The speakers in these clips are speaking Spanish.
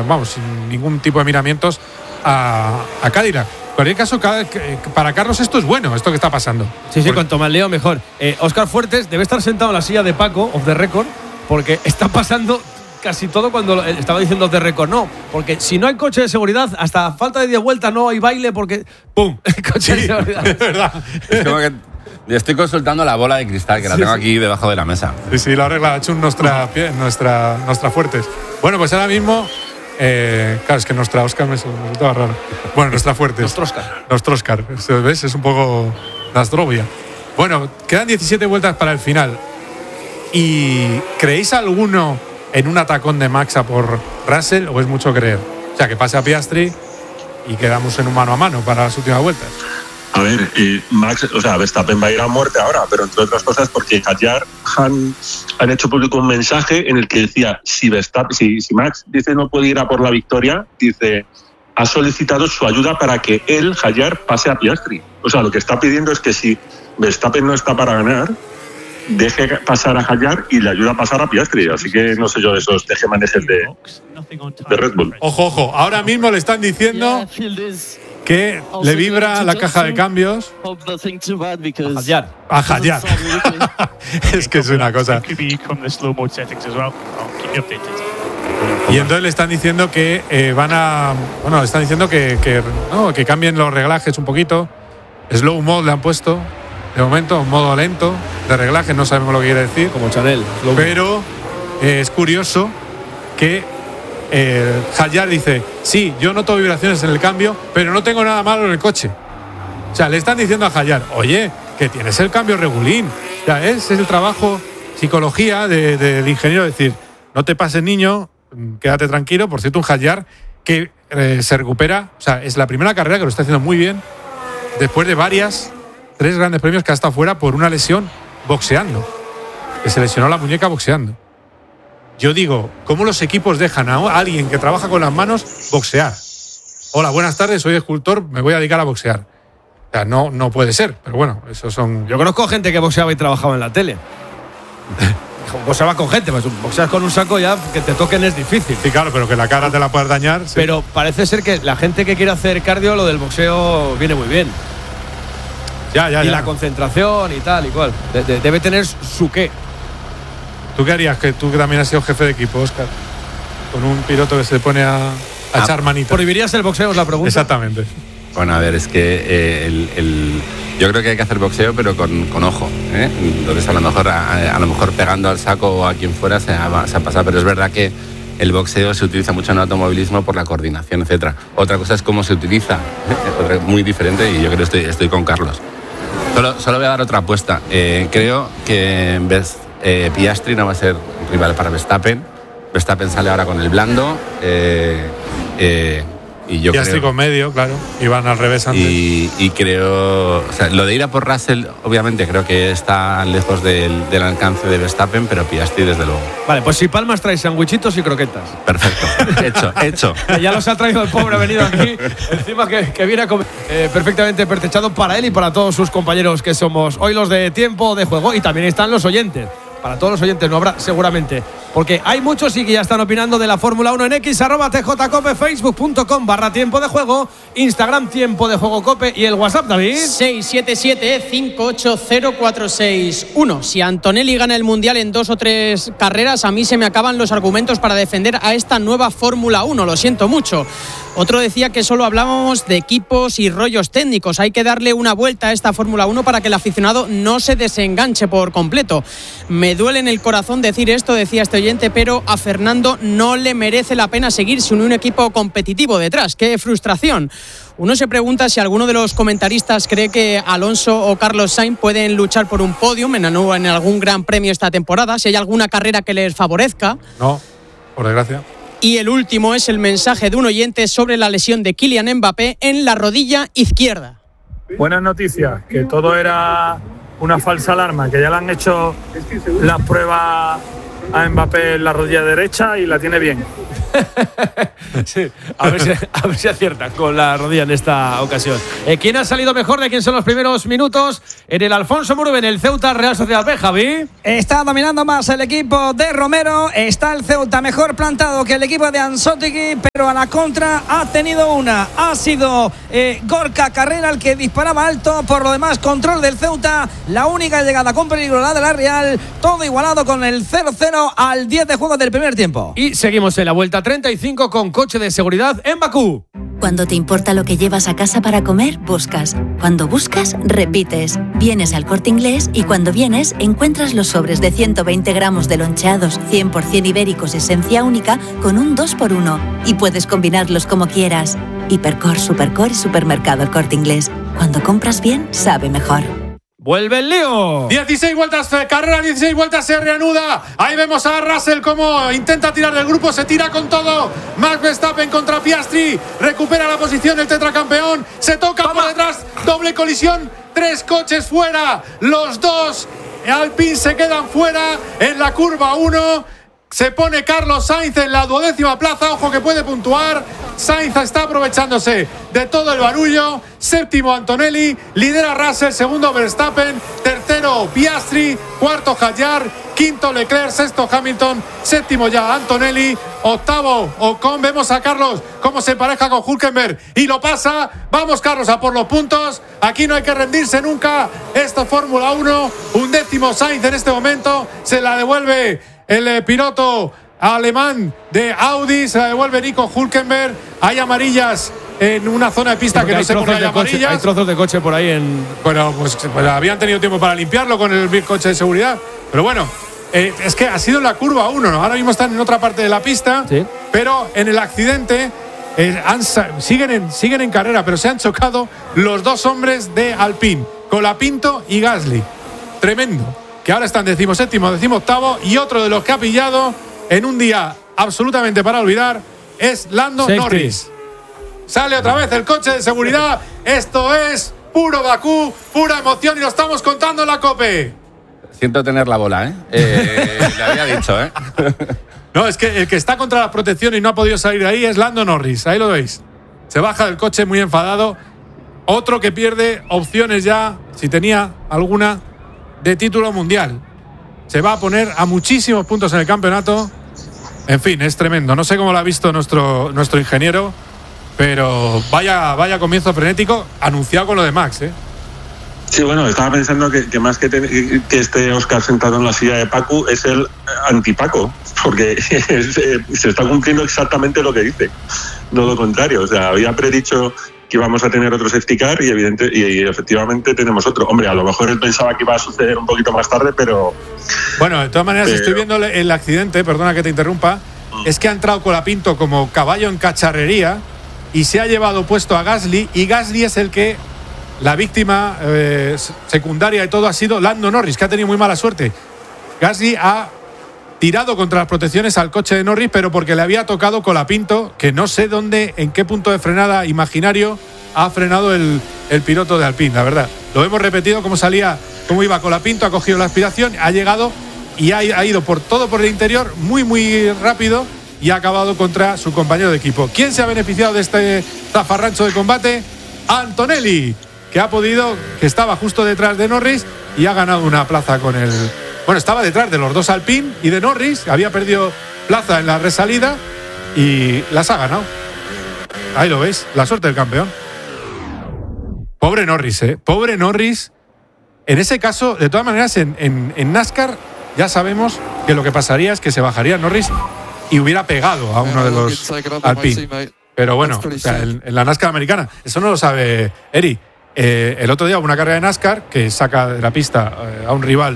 vamos, sin ningún tipo de miramientos a Cadillac. En cualquier caso, para Carlos esto es bueno, esto que está pasando. Sí, cuanto más leo, mejor. Óscar Fuertes debe estar sentado en la silla de Paco, off the record, porque está pasando casi todo cuando estaba diciendo off the record. No, porque si no hay coche de seguridad, hasta falta de 10 vueltas no hay baile porque ¡pum! El coche de seguridad. Es verdad. Es como que estoy consultando la bola de cristal, que la tengo aquí debajo de la mesa. Sí, lo arregla, ha hecho nuestra Fuertes. Bueno, pues ahora mismo… claro, es que nuestra Oscar me resultaba raro. Bueno, nuestra Fuertes. Nuestro Oscar. ¿Ves? Es un poco Nastrovia. Bueno, quedan 17 vueltas para el final. ¿Y creéis alguno en un atacón de Max a por Russell o es mucho creer? O sea, que pase a Piastri y quedamos en un mano a mano para las últimas vueltas. A ver, Max, o sea, Verstappen va a ir a muerte ahora, pero entre otras cosas porque Hadjar han hecho público un mensaje en el que decía, si Max dice no puede ir a por la victoria, dice, ha solicitado su ayuda para que él, Hadjar, pase a Piastri. O sea, lo que está pidiendo es que si Verstappen no está para ganar, deje pasar a Hadjar y le ayuda a pasar a Piastri. Así que no sé yo de esos tejemanejes de Red Bull. Ojo, ahora mismo le están diciendo que le vibra la caja de cambios a Hadjar. Es que es una cosa. Y entonces le están diciendo que le están diciendo que cambien los reglajes un poquito. Slow mode le han puesto de momento, modo lento de reglaje, no sabemos lo que quiere decir. Como Chanel. Pero es curioso que Hadjar dice, sí, yo noto vibraciones en el cambio, pero no tengo nada malo en el coche. O sea, le están diciendo a Hadjar, oye, que tienes el cambio regulín. O sea, ese es el trabajo, psicología del ingeniero, decir, no te pases, niño, quédate tranquilo. Por cierto, un Hadjar que se recupera, o sea, es la primera carrera que lo está haciendo muy bien, después de 3 grandes premios que ha estado fuera por una lesión boxeando, que se lesionó la muñeca boxeando. Yo digo, ¿cómo los equipos dejan a alguien que trabaja con las manos boxear? Hola, buenas tardes, soy escultor, me voy a dedicar a boxear. O sea, no puede ser, pero bueno, esos son… Yo conozco gente que boxeaba y trabajaba en la tele. Boxeaba con gente, pues boxeas con un saco ya, que te toquen es difícil. Sí, claro, pero que la cara te la puedas dañar. Sí. Pero parece ser que la gente que quiere hacer cardio, lo del boxeo viene muy bien. Ya. La concentración y tal y cual. Debe tener su qué. ¿Tú qué harías? Que tú que también has sido jefe de equipo, Óscar, con un piloto que se pone a echar manitas. ¿Prohibirías el boxeo? Es la pregunta. Exactamente. Bueno, a ver, es que yo creo que hay que hacer boxeo, pero con ojo, ¿eh? Entonces, a lo mejor pegando al saco o a quien fuera se ha pasado, pero es verdad que el boxeo se utiliza mucho en el automovilismo por la coordinación, etcétera. Otra cosa es cómo se utiliza, otra muy diferente, y yo creo que estoy con Carlos. Solo voy a dar otra apuesta. Creo que Piastri no va a ser rival para Verstappen. Verstappen sale ahora con el blando. Y yo Piastri creo, con medio, claro. Y van al revés antes. Y creo… O sea, lo de ir a por Russell, obviamente, creo que está lejos del alcance de Verstappen, pero Piastri, desde luego. Vale, pues si palmas traes sandwichitos y croquetas. Perfecto. Hecho. Ya los ha traído el pobre, ha venido aquí. Encima que viene a comer, perfectamente pertrechado para él y para todos sus compañeros que somos hoy los de Tiempo de Juego. Y también están los oyentes. Para todos los oyentes no habrá, seguramente, porque hay muchos y que ya están opinando de la Fórmula 1 en X, @TJCope, Facebook.com/Tiempo de Juego, Instagram Tiempo de Juego Cope y el WhatsApp, David. 677-580-461. Si Antonelli gana el Mundial en 2 o 3 carreras, a mí se me acaban los argumentos para defender a esta nueva Fórmula 1, lo siento mucho. Otro decía que solo hablábamos de equipos y rollos técnicos. Hay que darle una vuelta a esta Fórmula 1 para que el aficionado no se desenganche por completo. Me duele en el corazón decir esto, decía este oyente, pero a Fernando no le merece la pena seguir sin un equipo competitivo detrás. ¡Qué frustración! Uno se pregunta si alguno de los comentaristas cree que Alonso o Carlos Sainz pueden luchar por un podium en algún gran premio esta temporada, si hay alguna carrera que les favorezca. No, por desgracia. Y el último es el mensaje de un oyente sobre la lesión de Kylian Mbappé en la rodilla izquierda. Buenas noticias, que todo era una falsa alarma, que ya le han hecho las pruebas a Mbappé en la rodilla derecha y la tiene bien. Sí, a ver si aciertan con la rodilla en esta ocasión. ¿Quién ha salido mejor? ¿De quién son los primeros minutos? En el Alfonso Murube, en el Ceuta Real Sociedad B, Javi. Está dominando más el equipo de Romero. Está el Ceuta mejor plantado que el equipo de Ansottegui, pero a la contra ha tenido una. Ha sido Gorka Carrera el que disparaba alto. Por lo demás, control del Ceuta. La única llegada con peligro, la de la Real. Todo igualado con el 0-0 al 10 de juego del primer tiempo. Y seguimos en la vuelta 35 con coche de seguridad en Bakú. Cuando te importa lo que llevas a casa para comer, buscas. Cuando buscas, repites. Vienes al Corte Inglés y cuando vienes, encuentras los sobres de 120 gramos de loncheados 100% ibéricos esencia única con un 2x1. Y puedes combinarlos como quieras. Hipercor, Supercor y Supermercado El Corte Inglés. Cuando compras bien, sabe mejor. ¡Vuelve el lío! 16 vueltas, carrera, 16 vueltas, se reanuda. Ahí vemos a Russell como intenta tirar del grupo, se tira con todo. Max Verstappen contra Piastri, recupera la posición el tetracampeón, se toca por detrás, doble colisión, 3 coches fuera, los 2 Alpine se quedan fuera en la curva 1. Se pone Carlos Sainz en la 12ª plaza, ojo que puede puntuar. Sainz está aprovechándose de todo el barullo. 7º Antonelli, lidera Russell, 2º Verstappen, 3º Piastri, 4º Hadjar, 5º Leclerc, 6º Hamilton, 7º ya Antonelli, 8º Ocon. Vemos a Carlos cómo se empareja con Hülkenberg y lo pasa. Vamos Carlos a por los puntos. Aquí no hay que rendirse nunca. Esto es Fórmula 1. 11º Sainz en este momento. Se la devuelve el piloto alemán de Audi, se la devuelve Nico Hülkenberg. Hay amarillas en una zona de pista que no sé por qué hay amarillas. Hay trozos de coche por ahí en… Bueno, pues habían tenido tiempo para limpiarlo con el coche de seguridad. Pero bueno, es que ha sido en la curva 1, ¿no? Ahora mismo están en otra parte de la pista, sí. Pero en el accidente siguen en carrera, pero se han chocado los 2 hombres de Alpine, Colapinto y Gasly. Tremendo. Que ahora están 17º, 18º, y otro de los que ha pillado en un día absolutamente para olvidar es Lando Norris. Sale otra vez el coche de seguridad. Esto es puro Bakú, pura emoción, y lo estamos contando en la COPE. Siento tener la bola, le había dicho, No, es que el que está contra la protección y no ha podido salir de ahí es Lando Norris. Ahí lo veis. Se baja del coche muy enfadado. Otro que pierde opciones ya, si tenía alguna, de título mundial. Se va a poner a muchísimos puntos en el campeonato. En fin, es tremendo. No sé cómo lo ha visto nuestro ingeniero, pero vaya comienzo frenético anunciado con lo de Max, Sí, bueno, estaba pensando que más que esté Óscar sentado en la silla de Paco, es el anti-Paco, porque se está cumpliendo exactamente lo que dice, no lo contrario. O sea, había predicho que íbamos a tener otro safety car y efectivamente tenemos otro. Hombre, a lo mejor él pensaba que iba a suceder un poquito más tarde, pero… Bueno, de todas maneras, estoy viendo el accidente, perdona que te interrumpa, es que ha entrado Colapinto como caballo en cacharrería y se ha llevado puesto a Gasly, y Gasly es el que… La víctima secundaria de todo ha sido Lando Norris, que ha tenido muy mala suerte. Gasly ha tirado contra las protecciones al coche de Norris, pero porque le había tocado Colapinto, que no sé dónde, en qué punto de frenada imaginario ha frenado el piloto de Alpine, la verdad. Lo hemos repetido cómo iba Colapinto, ha cogido la aspiración, ha llegado y ha ido por todo por el interior muy, muy rápido y ha acabado contra su compañero de equipo. ¿Quién se ha beneficiado de este zafarrancho de combate? Antonelli, que estaba justo detrás de Norris y ha ganado una plaza con el… Bueno, estaba detrás de los 2 Alpine y de Norris, había perdido plaza en la resalida y las ha ganado. Ahí lo veis, la suerte del campeón. Pobre Norris, pobre Norris. En ese caso, de todas maneras, en NASCAR ya sabemos que lo que pasaría es que se bajaría Norris y hubiera pegado a uno de los Alpine. Pero bueno, o sea, en la NASCAR americana, eso no lo sabe Eri. El otro día hubo una carrera de NASCAR que saca de la pista a un rival,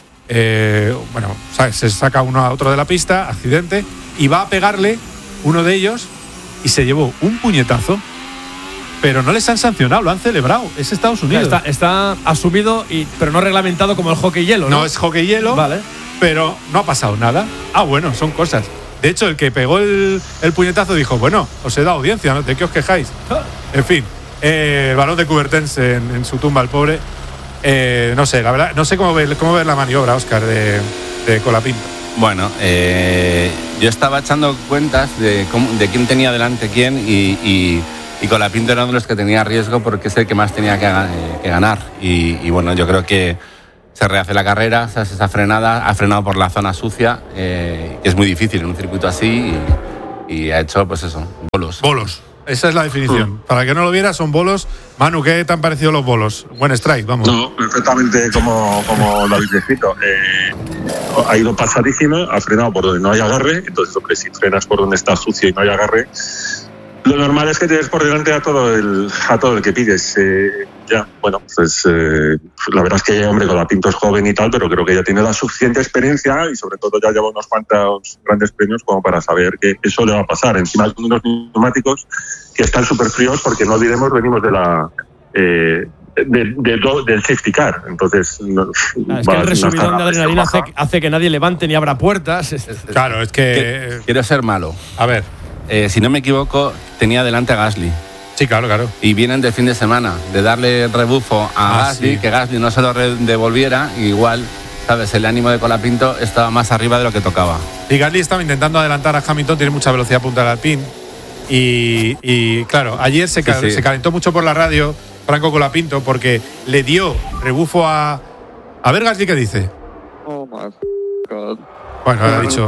se saca uno a otro de la pista, accidente, y va a pegarle uno de ellos y se llevó un puñetazo, pero no les han sancionado, lo han celebrado. Es Estados Unidos. Está asumido, pero no reglamentado como el hockey hielo, ¿no? No es hockey hielo, vale, pero no ha pasado nada. Bueno, son cosas. De hecho, el que pegó el puñetazo dijo, bueno, os he dado audiencia, ¿no? ¿De qué os quejáis? En fin. El balón de Coubertens en su tumba, el pobre. No sé, la verdad, no sé cómo ver la maniobra, Óscar, de Colapinto. Bueno, yo estaba echando cuentas de quién tenía delante quién y Colapinto era uno de los que tenía riesgo porque es el que más tenía que ganar. Y bueno, yo creo que se rehace la carrera, esa frenada, ha frenado por la zona sucia, que es muy difícil en un circuito así y ha hecho, pues eso, bolos. Bolos. Esa es la definición. Para que no lo viera, son bolos. Manu, ¿qué te han parecido los bolos? Buen strike, vamos. No, perfectamente como lo habéis descrito. Ha ido pasadísimo, ha frenado por donde no hay agarre. Entonces, hombre, si frenas por donde está sucio y no hay agarre, lo normal es que tienes por delante a todo el que pides. Ya, bueno, pues la verdad es que, hombre, Colapinto es joven y tal, pero creo que ya tiene la suficiente experiencia y sobre todo ya lleva unos cuantos grandes premios como para saber que eso le va a pasar. Encima con unos neumáticos que están súper fríos porque no olvidemos, venimos de la... del safety car, entonces es que el resumidón de adrenalina hace que nadie levante ni abra puertas. Claro, es que quiero ser malo. A ver, si no me equivoco, tenía delante a Gasly. Sí, claro. Y vienen del fin de semana de darle rebufo a Gasly, sí. Que Gasly no se lo devolviera, igual, ¿sabes? El ánimo de Colapinto estaba más arriba de lo que tocaba. Y Gasly estaba intentando adelantar a Hamilton, tiene mucha velocidad punta del Alpine. Y claro, ayer se calentó mucho por la radio Franco Colapinto porque le dio rebufo a ver Gasly qué dice. Oh my God. Bueno, ha dicho.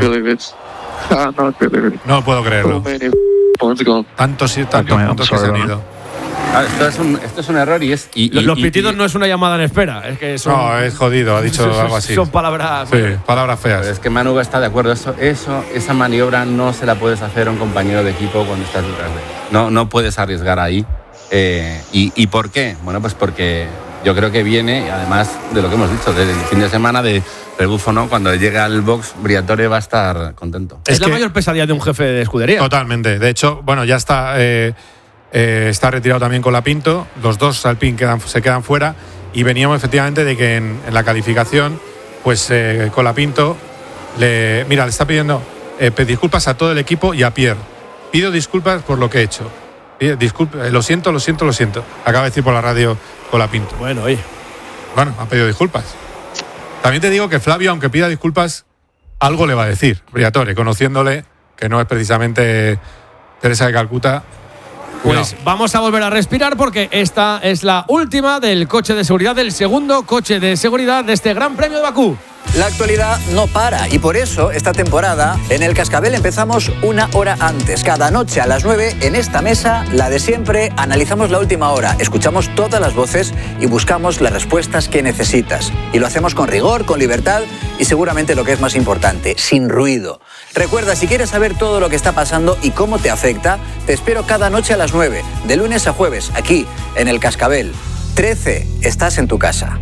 No puedo creerlo. Tantos puntos que se han ido. Esto es un error y los pitidos no es una llamada en espera. Es que no, es jodido, ha dicho algo así. Son palabras. Sí, palabras feas. Es que Manu está de acuerdo. Esa maniobra no se la puedes hacer a un compañero de equipo cuando estás detrás de él. No puedes arriesgar ahí. ¿Y por qué? Bueno, pues porque yo creo que viene, además de lo que hemos dicho, del fin de semana de rebufo, ¿no? Cuando llegue al box, Briatore va a estar contento. Es la mayor pesadilla de un jefe de escudería. Totalmente. De hecho, bueno, ya está retirado también Colapinto. Los dos Alpine se quedan fuera. Y veníamos efectivamente de que en la calificación, pues Colapinto le está pidiendo disculpas a todo el equipo y a Pierre. Pido disculpas por lo que he hecho. Disculpe, lo siento. Acaba de decir por la radio Colapinto. Bueno, ha pedido disculpas. También te digo que Flavio, aunque pida disculpas, algo le va a decir. Briatore, conociéndole, que no es precisamente Teresa de Calcuta. Pues vamos a volver a respirar porque esta es la última del coche de seguridad, del segundo coche de seguridad de este Gran Premio de Bakú. La actualidad no para y por eso esta temporada en el Cascabel empezamos una hora antes. Cada noche a las 9 en esta mesa, la de siempre, analizamos la última hora, escuchamos todas las voces y buscamos las respuestas que necesitas. Y lo hacemos con rigor, con libertad y seguramente lo que es más importante, sin ruido. Recuerda, si quieres saber todo lo que está pasando y cómo te afecta, te espero cada noche a las 9, de lunes a jueves, aquí en el Cascabel. 13, estás en tu casa.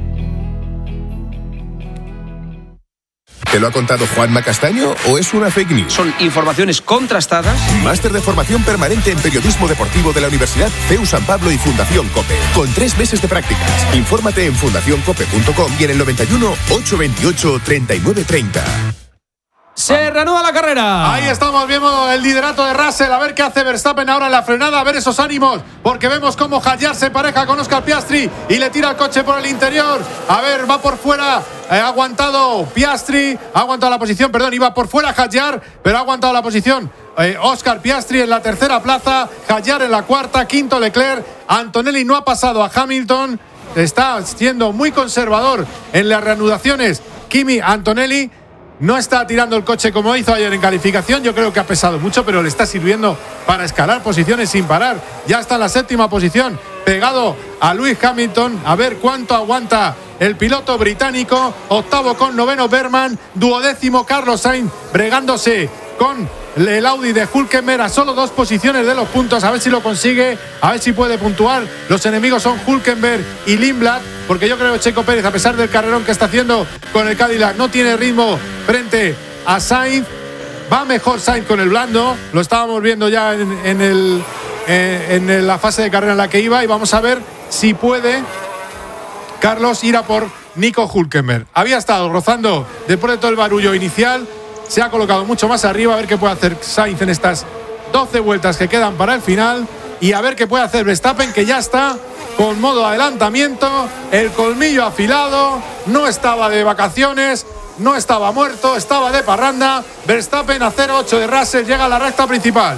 ¿Te lo ha contado Juanma Castaño o es una fake news? Son informaciones contrastadas. Máster de formación permanente en periodismo deportivo de la Universidad CEU San Pablo y Fundación COPE. Con 3 meses de prácticas. Infórmate en fundacioncope.com y en el 91 828 3930. Se reanuda la carrera. Ahí estamos viendo el liderato de Russell. A ver qué hace Verstappen ahora en la frenada. A ver esos ánimos. Porque vemos cómo Hadjar se empareja con Oscar Piastri y le tira el coche por el interior. A ver, va por fuera. Ha aguantado Piastri. Ha aguantado la posición. Perdón, iba por fuera Hadjar, pero ha aguantado la posición. Oscar Piastri en la tercera plaza. Hadjar en la cuarta. Quinto Leclerc. Antonelli no ha pasado a Hamilton. Está siendo muy conservador en las reanudaciones. Kimi Antonelli. No está tirando el coche como hizo ayer en calificación. Yo creo que ha pesado mucho, pero le está sirviendo para escalar posiciones sin parar. Ya está en la séptima posición, pegado a Lewis Hamilton. A ver cuánto aguanta el piloto británico. Octavo con noveno Berman. Duodécimo Carlos Sainz, bregándose con el Audi de Hülkenberg a solo 2 posiciones de los puntos. A ver si lo consigue, a ver si puede puntuar. Los enemigos son Hülkenberg y Lindblad, porque yo creo que Checo Pérez, a pesar del carrerón que está haciendo con el Cadillac, no tiene ritmo frente a Sainz. Va mejor Sainz con el blando. Lo estábamos viendo ya en la fase de carrera en la que iba. Y vamos a ver si puede Carlos ir a por Nico Hülkenberg. Había estado rozando después de todo el barullo inicial. Se ha colocado mucho más arriba. A ver qué puede hacer Sainz en estas 12 vueltas que quedan para el final. Y a ver qué puede hacer Verstappen, que ya está con modo adelantamiento. El colmillo afilado. No estaba de vacaciones. no estaba muerto, estaba de parranda. Verstappen a 0,8 de Russell, llega a la recta principal.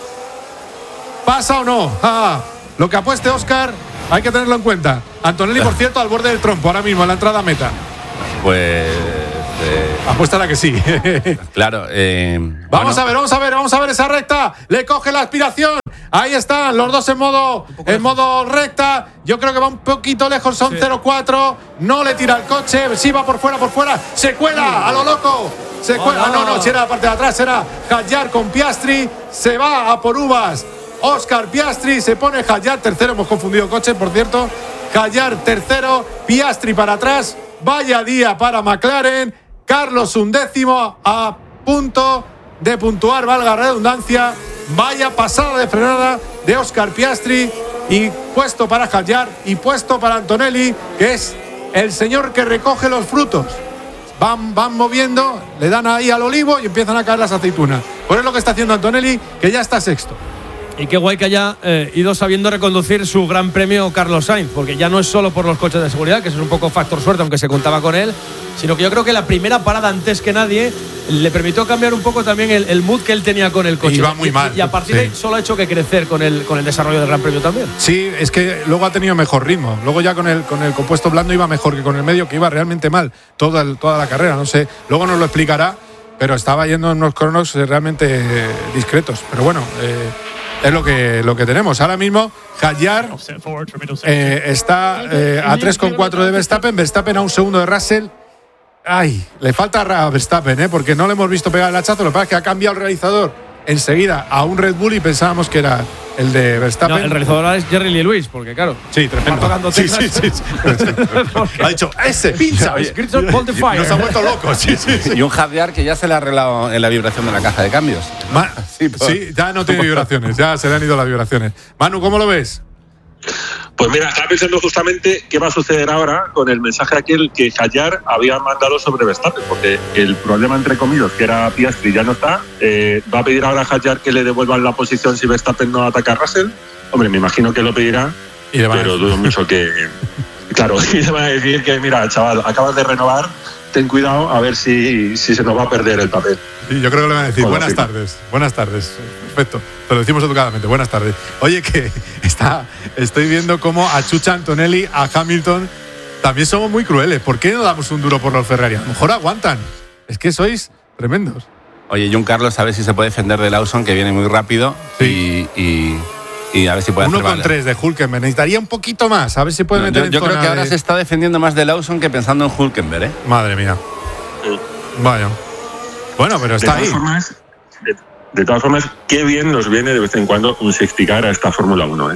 ¿Pasa o no? Lo que apueste Óscar, hay que tenerlo en cuenta. Antonelli, por cierto, al borde del trompo, ahora mismo, en la entrada a meta. Pues... apuesta la que sí. Claro. Vamos a ver esa recta. Le coge la aspiración. Ahí están los dos en modo recta. Yo creo que va un poquito lejos, son 0,4. No le tira el coche. Sí, va por fuera. Se cuela a lo loco. Se cuela. No, si era la parte de atrás, era Hadjar con Piastri. Se va a por uvas. Oscar Piastri, se pone Hadjar tercero. Hemos confundido coches, por cierto. Hadjar tercero. Piastri para atrás. Vaya día para McLaren. Carlos 11º, a punto de puntuar, valga la redundancia. Vaya pasada de frenada de Oscar Piastri. Y puesto para Hadjar y puesto para Antonelli, que es el señor que recoge los frutos. Van moviendo, le dan ahí al olivo y empiezan a caer las aceitunas. Pues es lo que está haciendo Antonelli, que ya está sexto. Y qué guay que haya ido sabiendo reconducir su gran premio Carlos Sainz, porque ya no es solo por los coches de seguridad, que eso es un poco factor suerte, aunque se contaba con él, sino que yo creo que la primera parada antes que nadie le permitió cambiar un poco también el mood que él tenía con el coche. Iba muy mal. Y a partir de ahí solo ha hecho que crecer con el desarrollo del gran premio también. Sí, es que luego ha tenido mejor ritmo. Luego ya con el compuesto blando iba mejor que con el medio, que iba realmente mal toda la carrera. No sé, luego nos lo explicará, pero estaba yendo en unos cronos realmente discretos. Pero bueno, es lo que tenemos. Ahora mismo, Hadjar está a 3,4 de Verstappen. Verstappen a un segundo de Russell. Ay, le falta a Verstappen, porque no le hemos visto pegar el hachazo. Lo que pasa es que ha cambiado el realizador enseguida a un Red Bull y pensábamos que era el de Verstappen. No, el realizador ahora es Jerry Lee Lewis, porque claro. Sí, tremendo. Sí. Ha dicho, ese pinza. Nos ha vuelto locos. Sí. Y un Hadjar que ya se le ha arreglado en la vibración de la caja de cambios. Sí, ya no tiene vibraciones, ya se le han ido las vibraciones. Manu, ¿cómo lo ves? Pues mira, estaba pensando justamente qué va a suceder ahora con el mensaje aquel que Hadjar había mandado sobre Verstappen, porque el problema, entre comillas, que era Piastri, ya no está. Va a pedir ahora a Hadjar que le devuelvan la posición si Verstappen no ataca a Russell. Hombre, me imagino que lo pedirá, pero dudo mucho que... Claro, y le van a decir que, mira, chaval, acabas de renovar, ten cuidado a ver si se nos va a perder el papel. Sí, yo creo que le van a decir buenas tardes. Perfecto, te lo decimos educadamente, buenas tardes. Oye, que estoy viendo cómo achucha Antonelli a Hamilton. También somos muy crueles. ¿Por qué no damos un duro por los Ferrari? A lo mejor aguantan. Es que sois tremendos. Oye, John Carlos, a ver si se puede defender de Lawson, que viene muy rápido. Sí. Y a ver si puede hacer 1,3 de Hülkenberg. Necesitaría un poquito más. A ver si puede meter en Yo zona creo que ahora se está defendiendo más de Lawson que pensando en Hülkenberg, ¿eh? Madre mía. Vaya. Bueno, pero está ahí. De todas formas, qué bien nos viene de vez en cuando un safety car a esta Fórmula 1, ¿eh?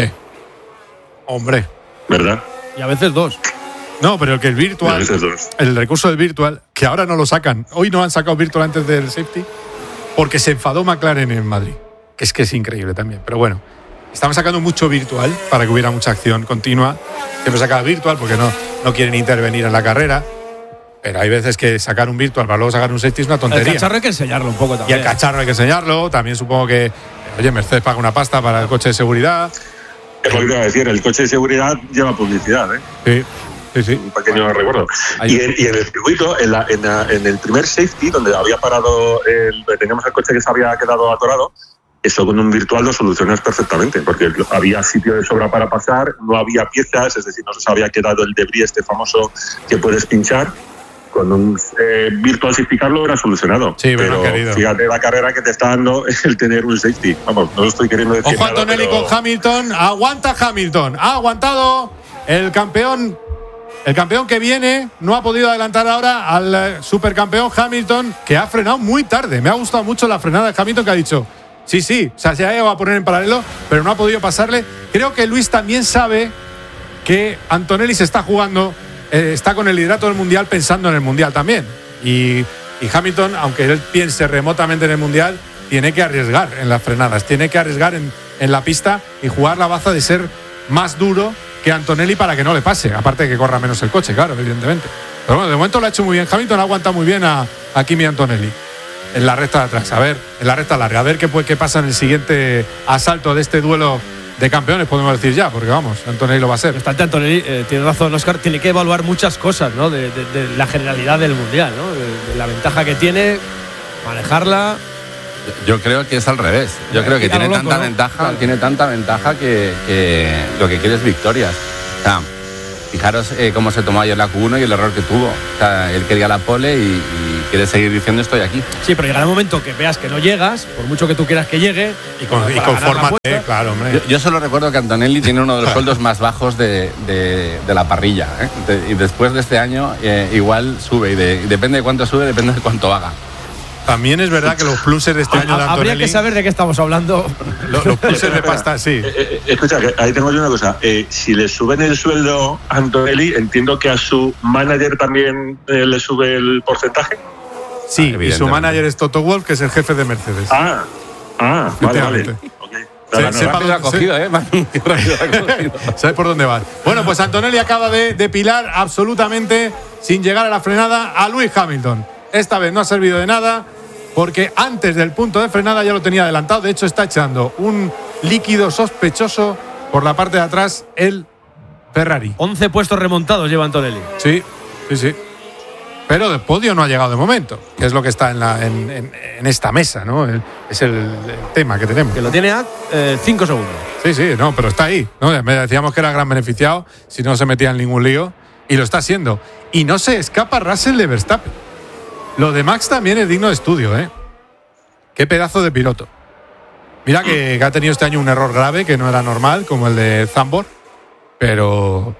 Hombre. ¿Verdad? Y a veces dos. No, pero que el virtual, el recurso del virtual, que ahora no lo sacan. Hoy no han sacado virtual antes del safety porque se enfadó McLaren en Madrid. Que es increíble también. Pero bueno, estaban sacando mucho virtual para que hubiera mucha acción continua. Siempre sacan virtual porque no quieren intervenir en la carrera. Pero hay veces que sacar un virtual para luego sacar un safety es una tontería. El cacharro hay que enseñarlo un poco también. Y el cacharro hay que enseñarlo. También supongo que, oye, Mercedes paga una pasta para el coche de seguridad. Es lo que iba a decir, el coche de seguridad lleva publicidad, ¿eh? Sí. Un pequeño recuerdo. Y en el circuito, en el primer safety, donde había parado, teníamos el coche que se había quedado atorado, eso con un virtual lo solucionas perfectamente, porque había sitio de sobra para pasar, no había piezas, es decir, no se había quedado el debris este famoso que puedes pinchar. Con un virtual safety car lo hubiera solucionado. Sí, pero fíjate la carrera que te está dando el tener un safety. Vamos, no lo estoy queriendo decir. Ojo Antonelli con Hamilton. Aguanta Hamilton. Ha aguantado el campeón. El campeón que viene no ha podido adelantar ahora al supercampeón Hamilton, que ha frenado muy tarde. Me ha gustado mucho la frenada de Hamilton, que ha dicho sí, o sea, se ha llegado a poner en paralelo, pero no ha podido pasarle. Creo que Luis también sabe que Antonelli se está jugando, está con el liderato del Mundial pensando en el Mundial también. Y Hamilton, aunque él piense remotamente en el Mundial, tiene que arriesgar en las frenadas, tiene que arriesgar en la pista y jugar la baza de ser más duro que Antonelli para que no le pase, aparte de que corra menos el coche, claro, evidentemente. Pero bueno, de momento lo ha hecho muy bien Hamilton, ha aguantado muy bien a Kimi Antonelli en la recta de atrás, en la recta larga, a ver qué pasa en el siguiente asalto de este duelo de campeones, podemos decir ya, porque vamos, Antonelli lo va a ser. Bastante Antonelli, tiene razón Óscar, tiene que evaluar muchas cosas, ¿no? De la generalidad del Mundial, ¿no? De la ventaja que tiene, manejarla. Yo creo que es al revés. Yo creo que tiene tanta ventaja que lo que quiere es victorias. O sea, fijaros cómo se tomó ayer la Q1 y el error que tuvo. O sea, él quería la pole y quiere seguir diciendo estoy aquí. Sí, pero llegará un momento que veas que no llegas, por mucho que tú quieras que llegue. Y confórmate, claro, hombre. Yo solo recuerdo que Antonelli tiene uno de los sueldos más bajos de la parrilla. Y después de este año igual sube. Y depende de cuánto sube, depende de cuánto haga. También es verdad que los pluses de este año de Antonelli… Habría que saber de qué estamos hablando. Los pluses de pasta, sí. Escucha, que ahí tengo yo una cosa. Si le suben el sueldo a Antonelli, entiendo que a su manager también le sube el porcentaje. Sí, y su manager es Toto Wolff, que es el jefe de Mercedes. Vale. ¿Sabes por dónde vas? Bueno, pues Antonelli acaba de depilar absolutamente, sin llegar a la frenada, a Lewis Hamilton. Esta vez no ha servido de nada, porque antes del punto de frenada ya lo tenía adelantado. De hecho, está echando un líquido sospechoso por la parte de atrás el Ferrari. 11 puestos remontados lleva Antonelli. Sí. Pero de podio no ha llegado de momento, que es lo que está en esta mesa, ¿no? Es el tema que tenemos. Que lo tiene a 5 segundos. Sí, no, pero está ahí, ¿no? Decíamos que era gran beneficiado si no se metía en ningún lío, y lo está haciendo. Y no se escapa Russell de Verstappen. Lo de Max también es digno de estudio, ¿eh? Qué pedazo de piloto. Mira que ha tenido este año un error grave que no era normal, como el de Zandvoort, pero…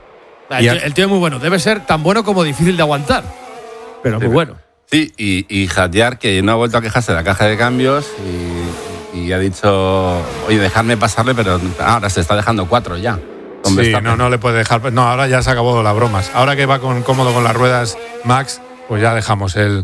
El tío es muy bueno, debe ser tan bueno como difícil de aguantar, pero muy bueno. Sí, y Hadjar, que no ha vuelto a quejarse de la caja de cambios y ha dicho, oye, dejarme pasarle, pero ahora se está dejando 4 ya. Sí, no le puede dejar… No, ahora ya se acabó las bromas. Ahora que va cómodo con las ruedas Max, pues ya dejamos el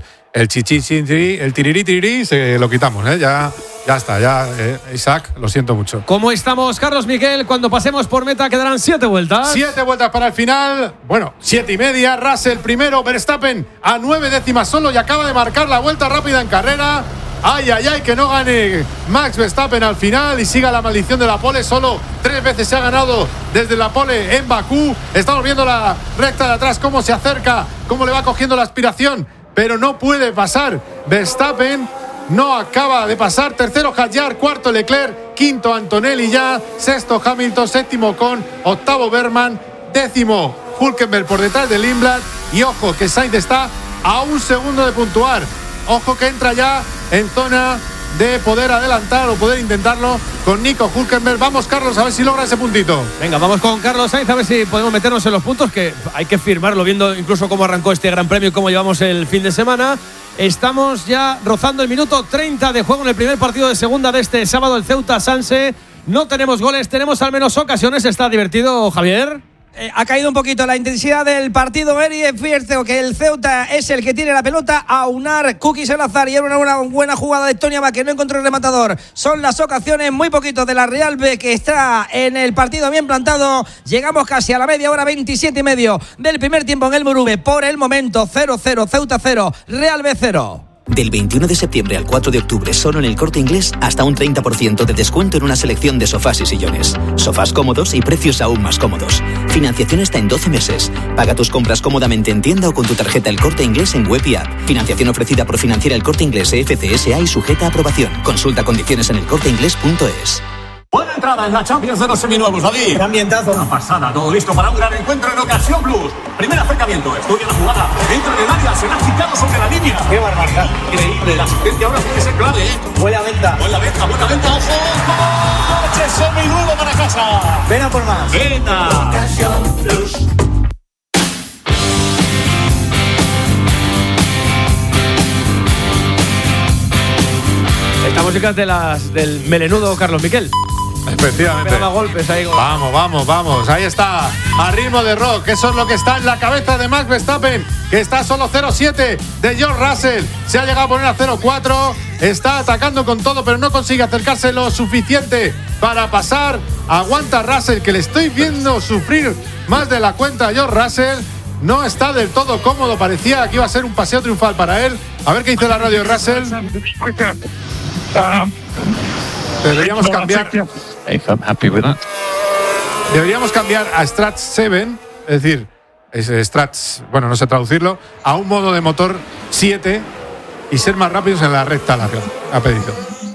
chichi, el tirirí, se lo quitamos, ¿eh? Ya está, Isaac, lo siento mucho. ¿Cómo estamos, Carlos Miquel? Cuando pasemos por meta quedarán 7 vueltas. 7 vueltas para el final. Bueno, 7:30. Russell primero, Verstappen a 9 décimas solo y acaba de marcar la vuelta rápida en carrera. Ay, que no gane Max Verstappen al final y siga la maldición de la pole. Solo 3 veces se ha ganado desde la pole en Bakú. Estamos viendo la recta de atrás, cómo se acerca, cómo le va cogiendo la aspiración, pero no puede pasar. Verstappen no acaba de pasar. Tercero Hadjar, cuarto Leclerc, quinto Antonelli ya, sexto Hamilton, séptimo Ocon, octavo Berman, décimo Hülkenberg por detrás de Lindblad. Y ojo que Sainz está a 1 segundo de puntuar. Ojo que entra ya en zona de poder adelantar o poder intentarlo con Nico Hülkenberg. Vamos, Carlos, a ver si logra ese puntito. Venga, vamos con Carlos Sainz, a ver si podemos meternos en los puntos, que hay que firmarlo, viendo incluso cómo arrancó este Gran Premio y cómo llevamos el fin de semana. Estamos ya rozando el minuto 30 de juego en el primer partido de segunda de este sábado, el Ceuta Sanse. No tenemos goles, tenemos al menos ocasiones. ¿Está divertido, Javier? Ha caído un poquito la intensidad del partido, Eri. Es cierto que el Ceuta es el que tiene la pelota. Aunar Kuki Salazar y era una buena jugada de Tony Abad, que no encontró el rematador. Son las ocasiones, muy poquito, de la Real B, que está en el partido bien plantado. Llegamos casi a la media hora, 27:30 del primer tiempo en el Moruve. Por el momento 0-0, Ceuta 0, Real B 0. Del 21 de septiembre al 4 de octubre, solo en El Corte Inglés, hasta un 30% de descuento en una selección de sofás y sillones. Sofás cómodos y precios aún más cómodos. Financiación hasta en 12 meses. Paga tus compras cómodamente en tienda o con tu tarjeta El Corte Inglés en web y app. Financiación ofrecida por Financiera El Corte Inglés FCSA y sujeta a aprobación. Consulta condiciones en elcorteinglés.es. Buena entrada en la Champions de los seminuevos, David. Ambientazo. Una pasada, todo listo para un gran encuentro en Ocasión Plus. Primer acercamiento, estudia la jugada. Dentro del área, se la ha quitado sobre la línea. Qué barbaridad. Increíble, la asistencia ahora tiene que ser clave, ¿eh? Buena venta. Buena venta, ojo. Coche seminuevo para casa. Ven a por más. Venta. Ocasión Plus. Esta música es del melenudo Carlos Miquel. Efectivamente. Golpes ahí. Vamos. Ahí está. A ritmo de rock. Eso es lo que está en la cabeza de Max Verstappen, que está solo 0-7 de George Russell. Se ha llegado a poner a 0-4. Está atacando con todo, pero no consigue acercarse lo suficiente para pasar. Aguanta Russell, que le estoy viendo sufrir más de la cuenta a George Russell. No está del todo cómodo. Parecía que iba a ser un paseo triunfal para él. A ver qué dice la radio de Russell. Deberíamos cambiar. if I'm happy with that. Deberíamos cambiar a Strat 7, es decir, Strats, bueno, no sé traducirlo, a un modo de motor 7 y ser más rápidos en la recta larga, ha pedido.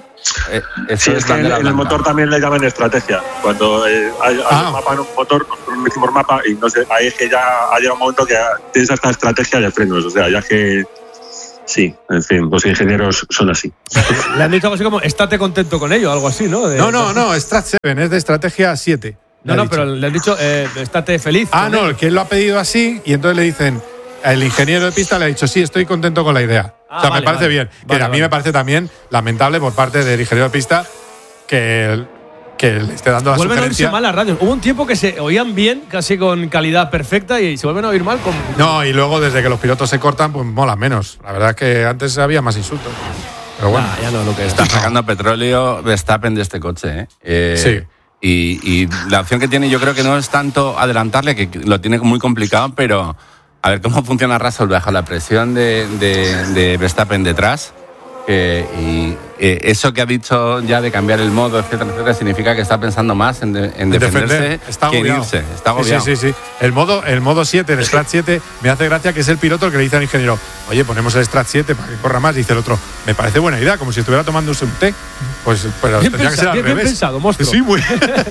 Sí, es que en el motor también le llaman estrategia. Cuando hay un mapa en un motor, nosotros decimos mapa y no sé, ahí es que ya ha llegado un momento que tienes esta estrategia de frenos, o sea, ya que sí, en fin, los ingenieros son así. Le han dicho algo así como, estate contento con ello, algo así, ¿no? No, Strat 7 es de estrategia 7. No, pero le han dicho, estate feliz. No, que él lo ha pedido así y entonces le dicen, el ingeniero de pista le ha dicho, sí, estoy contento con la idea. O sea, me parece bien. A mí me parece también lamentable por parte del ingeniero de pista que le esté dando la vuelven sugerencia. A oírse mal las radios. Hubo un tiempo que se oían bien, casi con calidad perfecta, y se vuelven a oír mal. No, y luego desde que los pilotos se cortan, pues mola menos. La verdad es que antes había más insultos. Pero bueno. Ya no, lo que está sacando petróleo Verstappen de este coche. Sí. Y la opción que tiene yo creo que no es tanto adelantarle, que lo tiene muy complicado, pero a ver cómo funciona Russell bajo la presión de Verstappen detrás. Y eso que ha dicho ya de cambiar el modo, etcétera, significa que está pensando más en defenderse está que en irse. Está agobiado. Sí. El modo 7, el Strat 7, me hace gracia que es el piloto el que le dice al ingeniero, oye, ponemos el Strat 7 para que corra más. Dice el otro, me parece buena idea, como si estuviera tomándose un té. Pues pero bien tendría que ser al revés. Bien pensado, monstruo. Sí, muy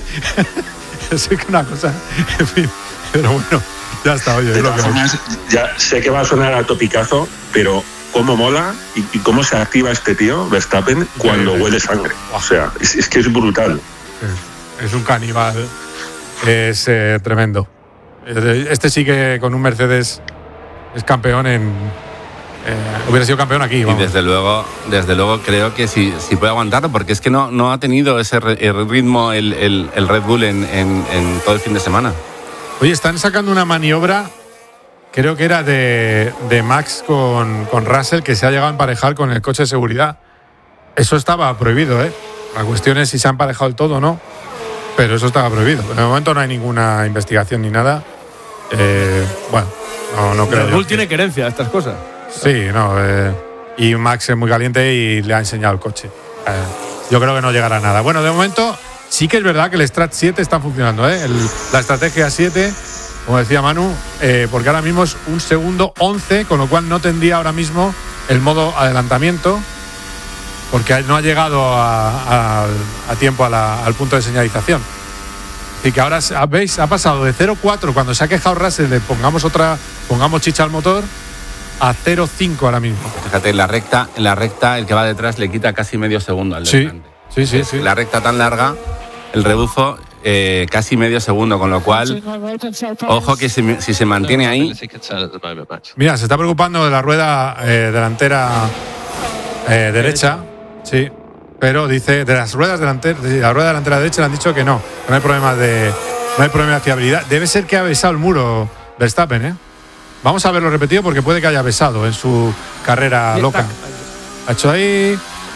es que una cosa, en fin, pero bueno, ya está, oye. De todas formas, ya sé que va a sonar a topicazo, pero cómo mola y cómo se activa este tío, Verstappen, cuando huele sangre. O sea, es que es brutal. Es un caníbal. Es tremendo. Este sí que con un Mercedes es campeón hubiera sido campeón aquí. Vamos. Y desde luego creo que sí puede aguantarlo, porque es que no ha tenido ese ritmo el Red Bull en todo el fin de semana. Oye, están sacando una maniobra, creo que era de Max con Russell, que se ha llegado a emparejar con el coche de seguridad. Eso estaba prohibido, ¿eh? La cuestión es si se ha emparejado del todo o no, pero eso estaba prohibido. De momento no hay ninguna investigación ni nada. Bueno, no creo. El Bull tiene querencia a estas cosas. Sí, no. Y Max es muy caliente y le ha enseñado el coche. Yo creo que no llegará a nada. Bueno, de momento sí que es verdad que el Strat 7 está funcionando, ¿eh? La estrategia 7, como decía Manu, porque ahora mismo es 1 segundo 11, con lo cual no tendría ahora mismo el modo adelantamiento, porque no ha llegado a tiempo al punto de señalización. Y que ahora, ¿veis? Ha pasado de 0,4 cuando se ha quejado Russell de pongamos chicha al motor, a 0,5 ahora mismo. Fíjate, en la recta el que va detrás le quita casi medio segundo al delante. Sí. La recta tan larga, el rebufo casi medio segundo, con lo cual, ojo que si se mantiene ahí. Mira, se está preocupando de la rueda delantera derecha, sí, pero dice de las ruedas delanteras, de la rueda delantera derecha le han dicho que no hay problema de fiabilidad. Debe ser que ha besado el muro Verstappen, ¿eh? Vamos a verlo repetido porque puede que haya besado en su carrera loca. Ha hecho ahí.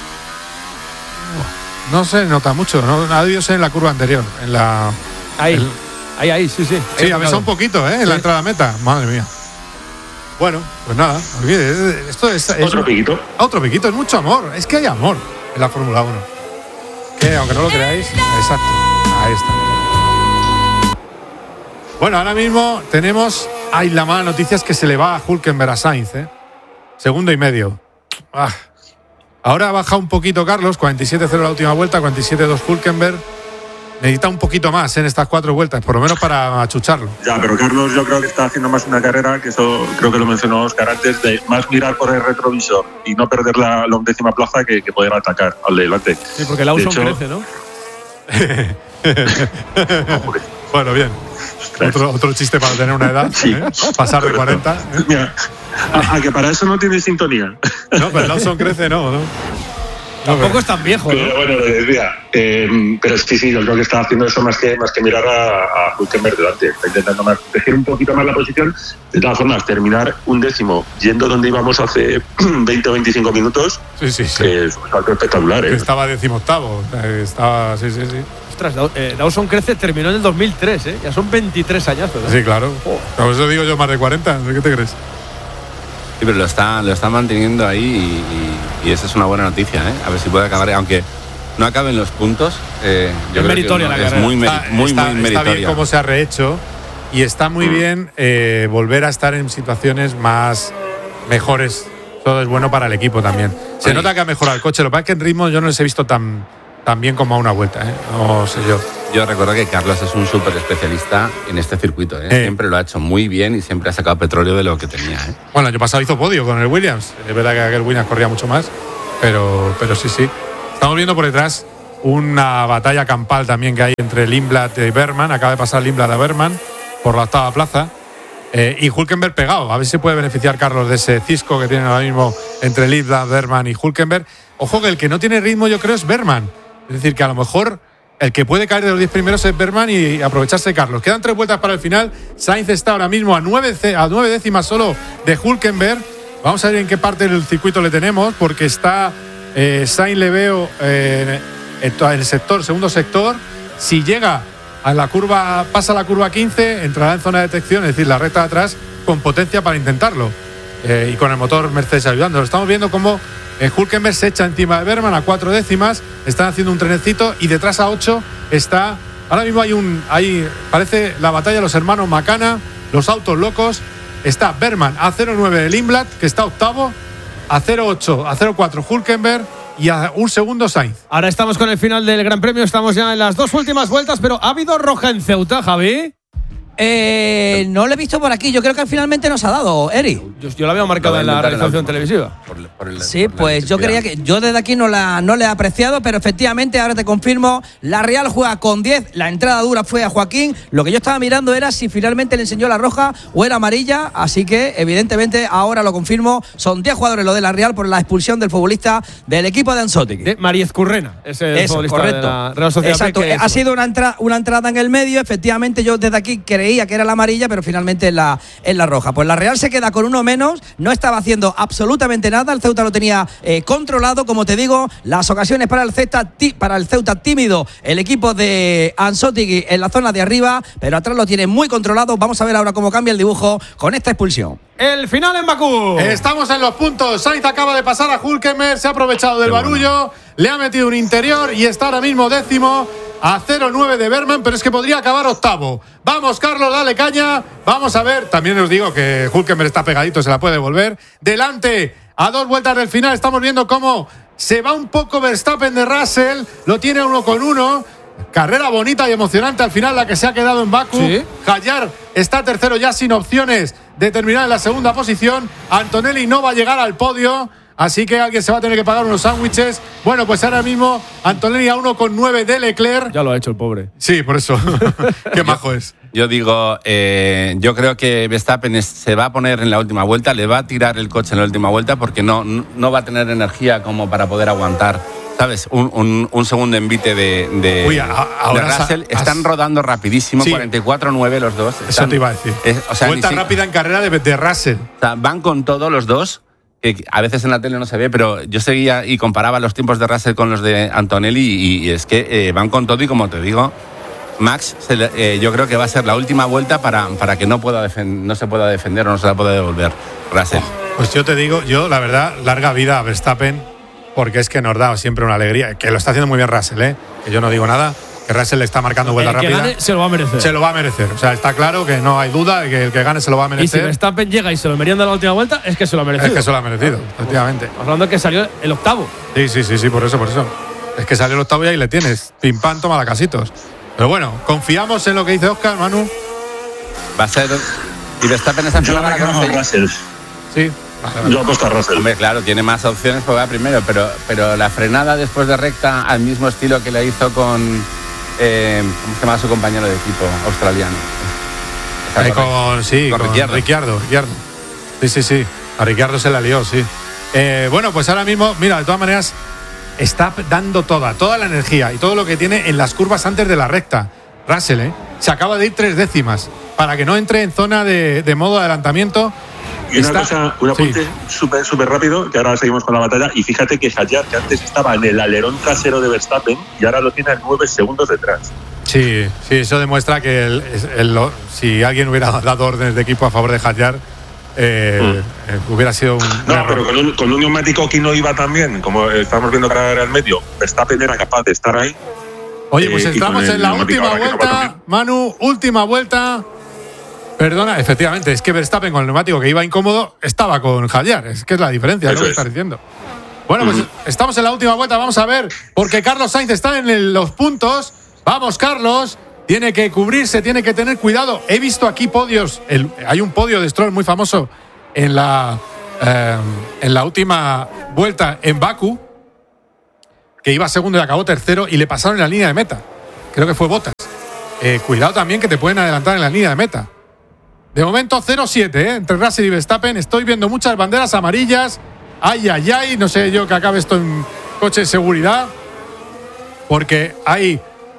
No se nota mucho, no ha debido ser en la curva anterior. Ahí, sí. Sí, ha besado un poquito, en la entrada a meta. Madre mía. Bueno, pues nada. Esto es otro piquito. Otro piquito, es mucho amor. Es que hay amor en la Fórmula 1. Que aunque no lo creáis, exacto. Ahí está. Bueno, ahora mismo tenemos. La mala noticia es que se le va a Hülkenberg a Sainz, 2,5 segundos. Ahora ha bajado un poquito Carlos, 47-0 la última vuelta, 47-2 Hülkenberg. Necesita un poquito más en estas 4 vueltas, por lo menos para achucharlo. Ya, pero Carlos yo creo que está haciendo más una carrera, que eso creo que lo mencionó Oscar antes, de más mirar por el retrovisor y no perder la 11ª plaza que poder atacar al delante. Sí, porque Lawson crece, ¿no? Bueno, bien. Otro chiste para tener una edad, sí. Pasar de 40. Mira, que para eso no tiene sintonía. No, pero Lawson crece, no. Tampoco es tan viejo, ¿no? Pero bueno, lo decía. Pero sí, yo creo que está haciendo eso más que mirar a Hülkenberg delante. Está intentando proteger un poquito más la posición. De todas formas, terminar 1/10 yendo donde íbamos hace 20 o 25 minutos. Sí. Es un salto espectacular, Que estaba 18º. Estaba, sí. Ostras, Dawson crece, terminó en el 2003, ya son 23 añazos. Sí, claro. Por eso digo yo más de 40, ¿qué te crees? Sí, pero lo está manteniendo ahí y esa es una buena noticia, A ver si puede acabar, aunque no acaben los puntos. Yo es meritoria la carrera. Es muy meritoria. Está bien cómo se ha rehecho y está muy bien volver a estar en situaciones más mejores. Todo es bueno para el equipo también. Se nota que ha mejorado el coche. Lo que pasa es que en ritmo yo no les he visto tan bien como a una vuelta. No sé yo. Yo recuerdo que Carlos es un súper especialista en este circuito. Siempre lo ha hecho muy bien y siempre ha sacado petróleo de lo que tenía. Bueno, el año pasado hizo podio con el Williams. Es verdad que aquel Williams corría mucho más, pero sí. Estamos viendo por detrás una batalla campal también que hay entre Lindblad y Bergman. Acaba de pasar Lindblad a Bergman por la octava plaza. Y Hülkenberg pegado. A ver si se puede beneficiar Carlos de ese cisco que tienen ahora mismo entre Lindblad, Bergman y Hülkenberg. Ojo que el que no tiene ritmo yo creo es Bergman. Es decir, que a lo mejor el que puede caer de los 10 primeros es Bergman y aprovecharse de Carlos. Quedan 3 vueltas para el final. Sainz está ahora mismo a 9 décimas solo de Hülkenberg. Vamos a ver en qué parte del circuito le tenemos, porque está Sainz, le veo en el segundo sector. Si llega a la curva, pasa la curva 15, entrará en zona de detección, es decir, la recta de atrás, con potencia para intentarlo. Y con el motor Mercedes ayudando. Estamos viendo cómo Hülkenberg se echa encima de Bergman a 4 décimas. Están haciendo un trenecito y detrás a 8 está. Ahora mismo hay parece la batalla de los hermanos Macana, los autos locos. Está Bergman a 0,9 de Lindblad, que está octavo, a 0,8, a 0,4 Hülkenberg y a un segundo Sainz. Ahora estamos con el final del Gran Premio, estamos ya en las 2 últimas vueltas, pero ¿ha habido roja en Ceuta, Javi? No lo he visto por aquí. Yo creo que finalmente nos ha dado, Eri. Yo la había marcado en la realización televisiva. Sí, pues yo creía que yo desde aquí no le he apreciado, pero efectivamente ahora te confirmo, la Real juega con 10, la entrada dura fue a Joaquín. Lo que yo estaba mirando era si finalmente le enseñó la roja o era amarilla, así que evidentemente ahora lo confirmo, son 10 jugadores lo de la Real por la expulsión del futbolista del equipo de Anzotti. De Mariez Currena, ese Eso, futbolista correcto. de la Real Sociedad. Exacto, ha sido una entrada en el medio, efectivamente yo desde aquí creía que era la amarilla, pero finalmente es la roja. Pues la Real se queda con uno menos, no estaba haciendo absolutamente nada, el Ceuta lo tenía controlado, como te digo, las ocasiones para el Ceuta tímido, el equipo de Anzotti en la zona de arriba, pero atrás lo tiene muy controlado. Vamos a ver ahora cómo cambia el dibujo con esta expulsión. El final en Bakú. Estamos en los puntos. Sainz acaba de pasar a Hülkenberg, se ha aprovechado del barullo, le ha metido un interior y está ahora mismo décimo a 0,9 de Bergman, pero es que podría acabar octavo. Vamos, Carlos, dale caña. Vamos a ver. También os digo que Hülkenberg está pegadito, se la puede devolver. Delante, a 2 vueltas del final, estamos viendo cómo se va un poco Verstappen de Russell. Lo tiene 1,1. Carrera bonita y emocionante al final la que se ha quedado en Bakú. ¿Sí? Hayar está tercero ya sin opciones de terminar en la segunda posición. Antonelli no va a llegar al podio, así que alguien se va a tener que pagar unos sándwiches. Bueno, pues ahora mismo Antonelli a 1,9 de Leclerc. Ya lo ha hecho el pobre. Sí, por eso. Qué majo es. Yo digo, yo creo que Verstappen se va a poner en la última vuelta, le va a tirar el coche en la última vuelta porque no va a tener energía como para poder aguantar, ¿sabes? Un segundo envite de Russell. Están rodando rapidísimo, sí. 44-9 los dos. Eso te iba a decir. Vuelta rápida en carrera de Russell. O sea, van con todo los dos. Que a veces en la tele no se ve, pero yo seguía y comparaba los tiempos de Russell con los de Antonelli y es que van con todo y como te digo, Max, yo creo que va a ser la última vuelta para que no se pueda defender o no se la pueda devolver Russell. Pues yo te digo, la verdad, larga vida a Verstappen, porque es que nos da siempre una alegría, que lo está haciendo muy bien Russell, que yo no digo nada, que Russell le está marcando vuelta rápida. El que gane se lo va a merecer. Se lo va a merecer, o sea, está claro que no hay duda de que el que gane se lo va a merecer. Y si Verstappen llega y se lo merienda en la última vuelta, es que se lo ha merecido. Es que se lo ha merecido, efectivamente. Hablando de que salió el octavo. Sí, por eso. Es que salió el octavo y ahí le tienes. Pim pam, toma la casitos. Pero bueno, confiamos en lo que dice Óscar, Manu. Va a ser. Y Verstappen esa final va a Russell. Sí. Yo apuesto a Russell. Hombre, claro, tiene más opciones porque va primero, pero la frenada después de recta al mismo estilo que le hizo con. ¿Cómo se llama su compañero de equipo australiano? Con Ricciardo. Sí. A Ricciardo se la lió, sí. Bueno, pues ahora mismo, mira, de todas maneras, está dando toda la energía y todo lo que tiene en las curvas antes de la recta. Russell, se acaba de ir 3 décimas para que no entre en zona de modo adelantamiento. Y un apunte súper rápido, que ahora seguimos con la batalla. Y fíjate que Hayar, que antes estaba en el alerón trasero de Verstappen, y ahora lo tiene a 9 segundos detrás. Sí, eso demuestra que si alguien hubiera dado órdenes de equipo a favor de Hayar, hubiera sido un error. Pero con un neumático que no iba tan bien, como estamos viendo que era el medio, Verstappen era capaz de estar ahí. Oye, pues estamos en la última vuelta, Manu, última vuelta. Perdona, efectivamente, es que Verstappen con el neumático que iba incómodo estaba con Hadjar, es que es la diferencia, es lo que estás diciendo. Bueno, pues estamos en la última vuelta, vamos a ver, porque Carlos Sainz está en los puntos. Vamos, Carlos, tiene que cubrirse, tiene que tener cuidado. He visto aquí podios, hay un podio de Stroll muy famoso en la última vuelta en Bakú, que iba segundo y acabó tercero y le pasaron en la línea de meta. Creo que fue Bottas. Cuidado también que te pueden adelantar en la línea de meta. De momento 0-7 entre Russell y Verstappen. Estoy viendo muchas banderas amarillas. Ay, ay, ay. No sé yo que acabe esto en coche de seguridad. Porque hay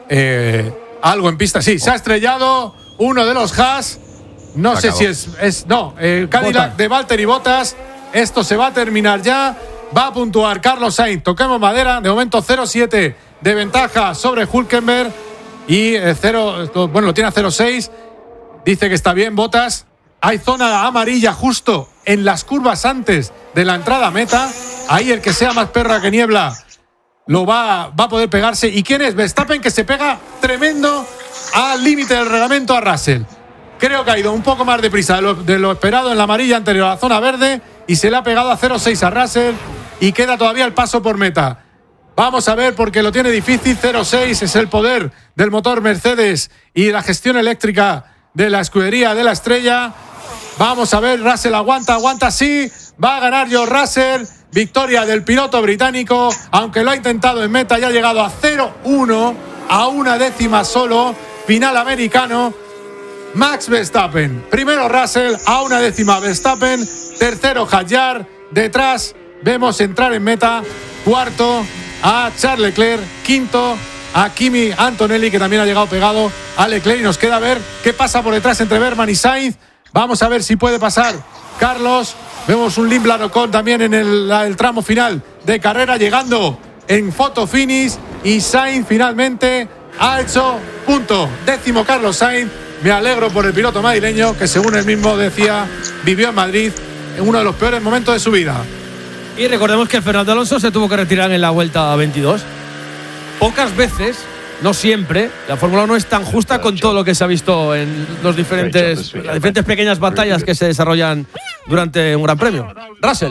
algo en pista. Sí, se ha estrellado uno de los Haas. No sé si es el Cadillac de Valtteri Bottas. Esto se va a terminar ya. Va a puntuar Carlos Sainz. Toquemos madera. De momento 0-7 de ventaja sobre Hülkenberg. Y lo tiene a 0-6. Dice que está bien Bottas. Hay zona amarilla justo en las curvas antes de la entrada a meta. Ahí el que sea más perra que niebla lo va a poder pegarse. ¿Y quién es? Verstappen, que se pega tremendo al límite del reglamento a Russell. Creo que ha ido un poco más deprisa de lo esperado en la amarilla anterior a la zona verde y se le ha pegado a 0-6 a Russell y queda todavía el paso por meta. Vamos a ver porque lo tiene difícil. 0-6 es el poder del motor Mercedes y la gestión eléctrica de la escudería de la estrella. Vamos a ver, Russell aguanta, sí. Va a ganar George Russell. Victoria del piloto británico, aunque lo ha intentado en meta y ha llegado a 0-1, a una décima solo. Final americano. Max Verstappen. Primero Russell, a una décima Verstappen. Tercero Hadjar. Detrás vemos entrar en meta. Cuarto a Charles Leclerc. Quinto a Kimi Antonelli, que también ha llegado pegado a Leclerc. Y nos queda ver qué pasa por detrás entre Berman y Sainz. Vamos a ver si puede pasar Carlos. Vemos un Lindblad Ocon también en el tramo final de carrera, llegando en photo finish. Y Sainz finalmente ha hecho punto. 10º Carlos Sainz. Me alegro por el piloto madrileño, que según él mismo decía, vivió en Madrid en uno de los peores momentos de su vida. Y recordemos que Fernando Alonso se tuvo que retirar en la vuelta 22. Pocas veces, no siempre, la Fórmula 1 es tan justa con todo lo que se ha visto en las diferentes pequeñas batallas que se desarrollan durante un gran premio. Russell.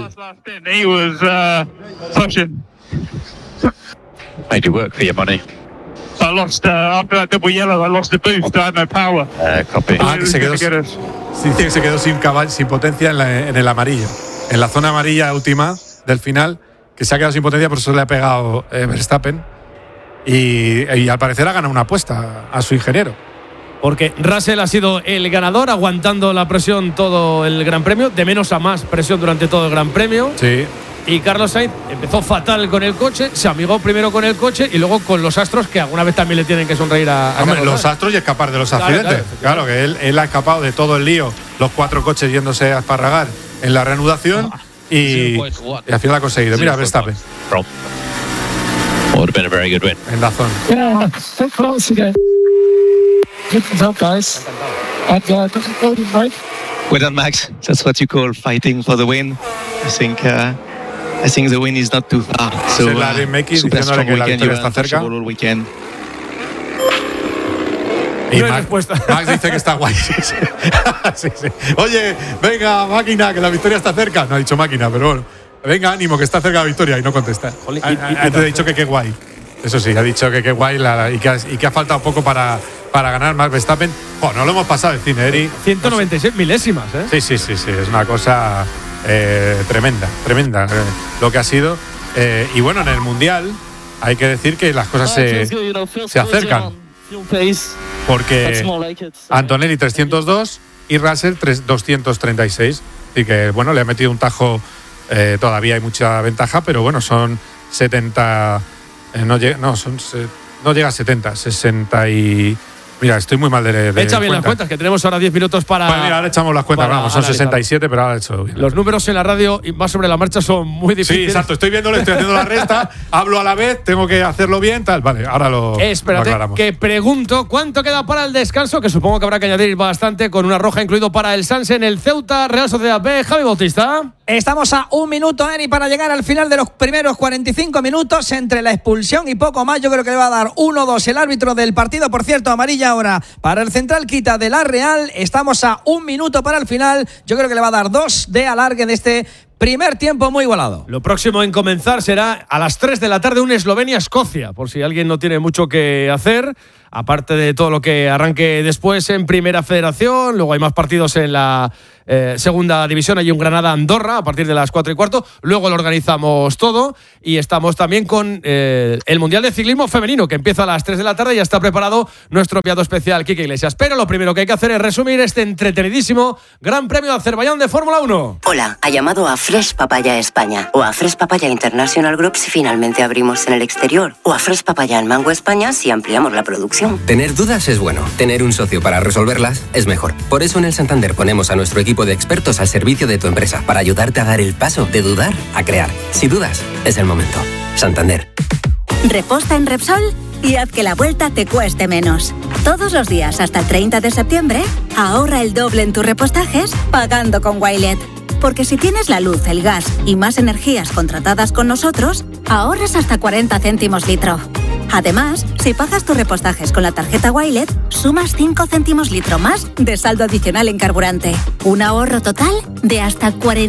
Made you work for your money. I lost after that double yellow. I lost the boost. I had no power. Copy. Que se quedó sin potencia en el amarillo, en la zona amarilla última del final, que se ha quedado sin potencia, por eso le ha pegado Verstappen. Y al parecer ha ganado una apuesta a su ingeniero. Porque Russell ha sido el ganador, aguantando la presión todo el Gran Premio, de menos a más presión durante todo el Gran Premio. Sí. Y Carlos Sainz empezó fatal con el coche, se amigó primero con el coche y luego con los astros, que alguna vez también le tienen que sonreír a Hombre, Carlos los Sainz. astros y escapar de los accidentes. Claro, que él ha escapado de todo el lío, los 4 coches yéndose a esparragar en la reanudación y al final ha conseguido. Mira, Verstappen. Would have been a very good win. En la zona. Yeah, so close again. Good job, guys. Well done, Max. That's what you call fighting for the win. I think the win is not too far. So super strong weekend. You are untouchable all weekend. Y Max dice que está guay. Sí. Oye, venga, máquina, que la victoria está cerca. No ha dicho máquina, pero bueno. Venga, ánimo, que está cerca la victoria, y no contesta. Antes ha dicho que qué guay. Eso sí, ha dicho que qué guay y que ha faltado poco para ganar Max Verstappen. No lo hemos pasado el cine, Eri. 196 milésimas, ¿eh? Sí. Es una cosa tremenda lo que ha sido. Y bueno, en el Mundial hay que decir que las cosas se acercan. Porque Antonelli 302 y Russell 236. Así que, bueno, le ha metido un tajo. Todavía hay mucha ventaja, pero bueno, son 70. No llega a 70, 60 y. Mira, estoy muy mal de Echa bien las cuentas, que tenemos ahora 10 minutos para. Pues mira, ahora echamos las cuentas, vamos, son 67, pero ahora he hecho bien. Los números en la radio y más sobre la marcha son muy difíciles. Sí, exacto, estoy viéndolo, estoy haciendo la resta, hablo a la vez, tengo que hacerlo bien, tal. Vale, ahora lo. Espérate, aclaramos. que pregunto cuánto queda para el descanso, que supongo que habrá que añadir bastante, con una roja incluido para el Sanse en el Ceuta, Real Sociedad B. Javi Bautista. Estamos a 1 minuto, Eri, para llegar al final de los primeros 45 minutos. Entre la expulsión y poco más, yo creo que le va a dar 1-2 el árbitro del partido. Por cierto, amarilla ahora para el central Quita de la Real. Estamos a 1 minuto para el final. Yo creo que le va a dar 2 de alargue de este primer tiempo muy igualado. Lo próximo en comenzar será a las 3 de la tarde un Eslovenia-Escocia, por si alguien no tiene mucho que hacer, aparte de todo lo que arranque después en Primera Federación. Luego hay más partidos en la Segunda División. Hay un Granada-Andorra a partir de las 4:15. Luego lo organizamos todo y estamos también con el Mundial de Ciclismo Femenino, que empieza a las 3 de la tarde y ya está preparado nuestro enviado especial Quique Iglesias. Pero lo primero que hay que hacer es resumir este entretenidísimo Gran Premio de Azerbaiyán de Fórmula 1. Hola, ha llamado a Fresh Papaya España o a Fresh Papaya International Group si finalmente abrimos en el exterior, o a Fresh Papaya en Mango España si ampliamos la producción. Tener dudas es bueno, tener un socio para resolverlas es mejor. Por eso en el Santander ponemos a nuestro equipo de expertos al servicio de tu empresa para ayudarte a dar el paso de dudar a crear. Si dudas, es el momento. Santander. Reposta en Repsol y haz que la vuelta te cueste menos. Todos los días hasta el 30 de septiembre, ahorra el doble en tus repostajes pagando con Wilet. Porque si tienes la luz, el gas y más energías contratadas con nosotros, ahorras hasta 40 céntimos litro. Además, si pagas tus repostajes con la tarjeta Wilet, sumas 5 céntimos litro más de saldo adicional en carburante. Un ahorro total de hasta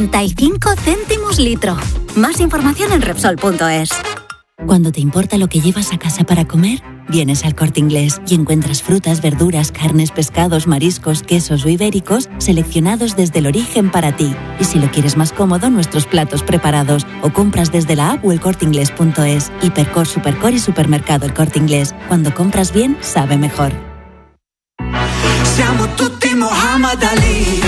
45 céntimos litro. Más información en Repsol.es. Cuando te importa lo que llevas a casa para comer, vienes al Corte Inglés y encuentras frutas, verduras, carnes, pescados, mariscos, quesos o ibéricos seleccionados desde el origen para ti. Y si lo quieres más cómodo, nuestros platos preparados, o compras desde la app o elcorteinglés.es. Hipercor, Supercor y Supermercado El Corte Inglés. Cuando compras bien, sabe mejor. Siamo tutti Muhammad Ali.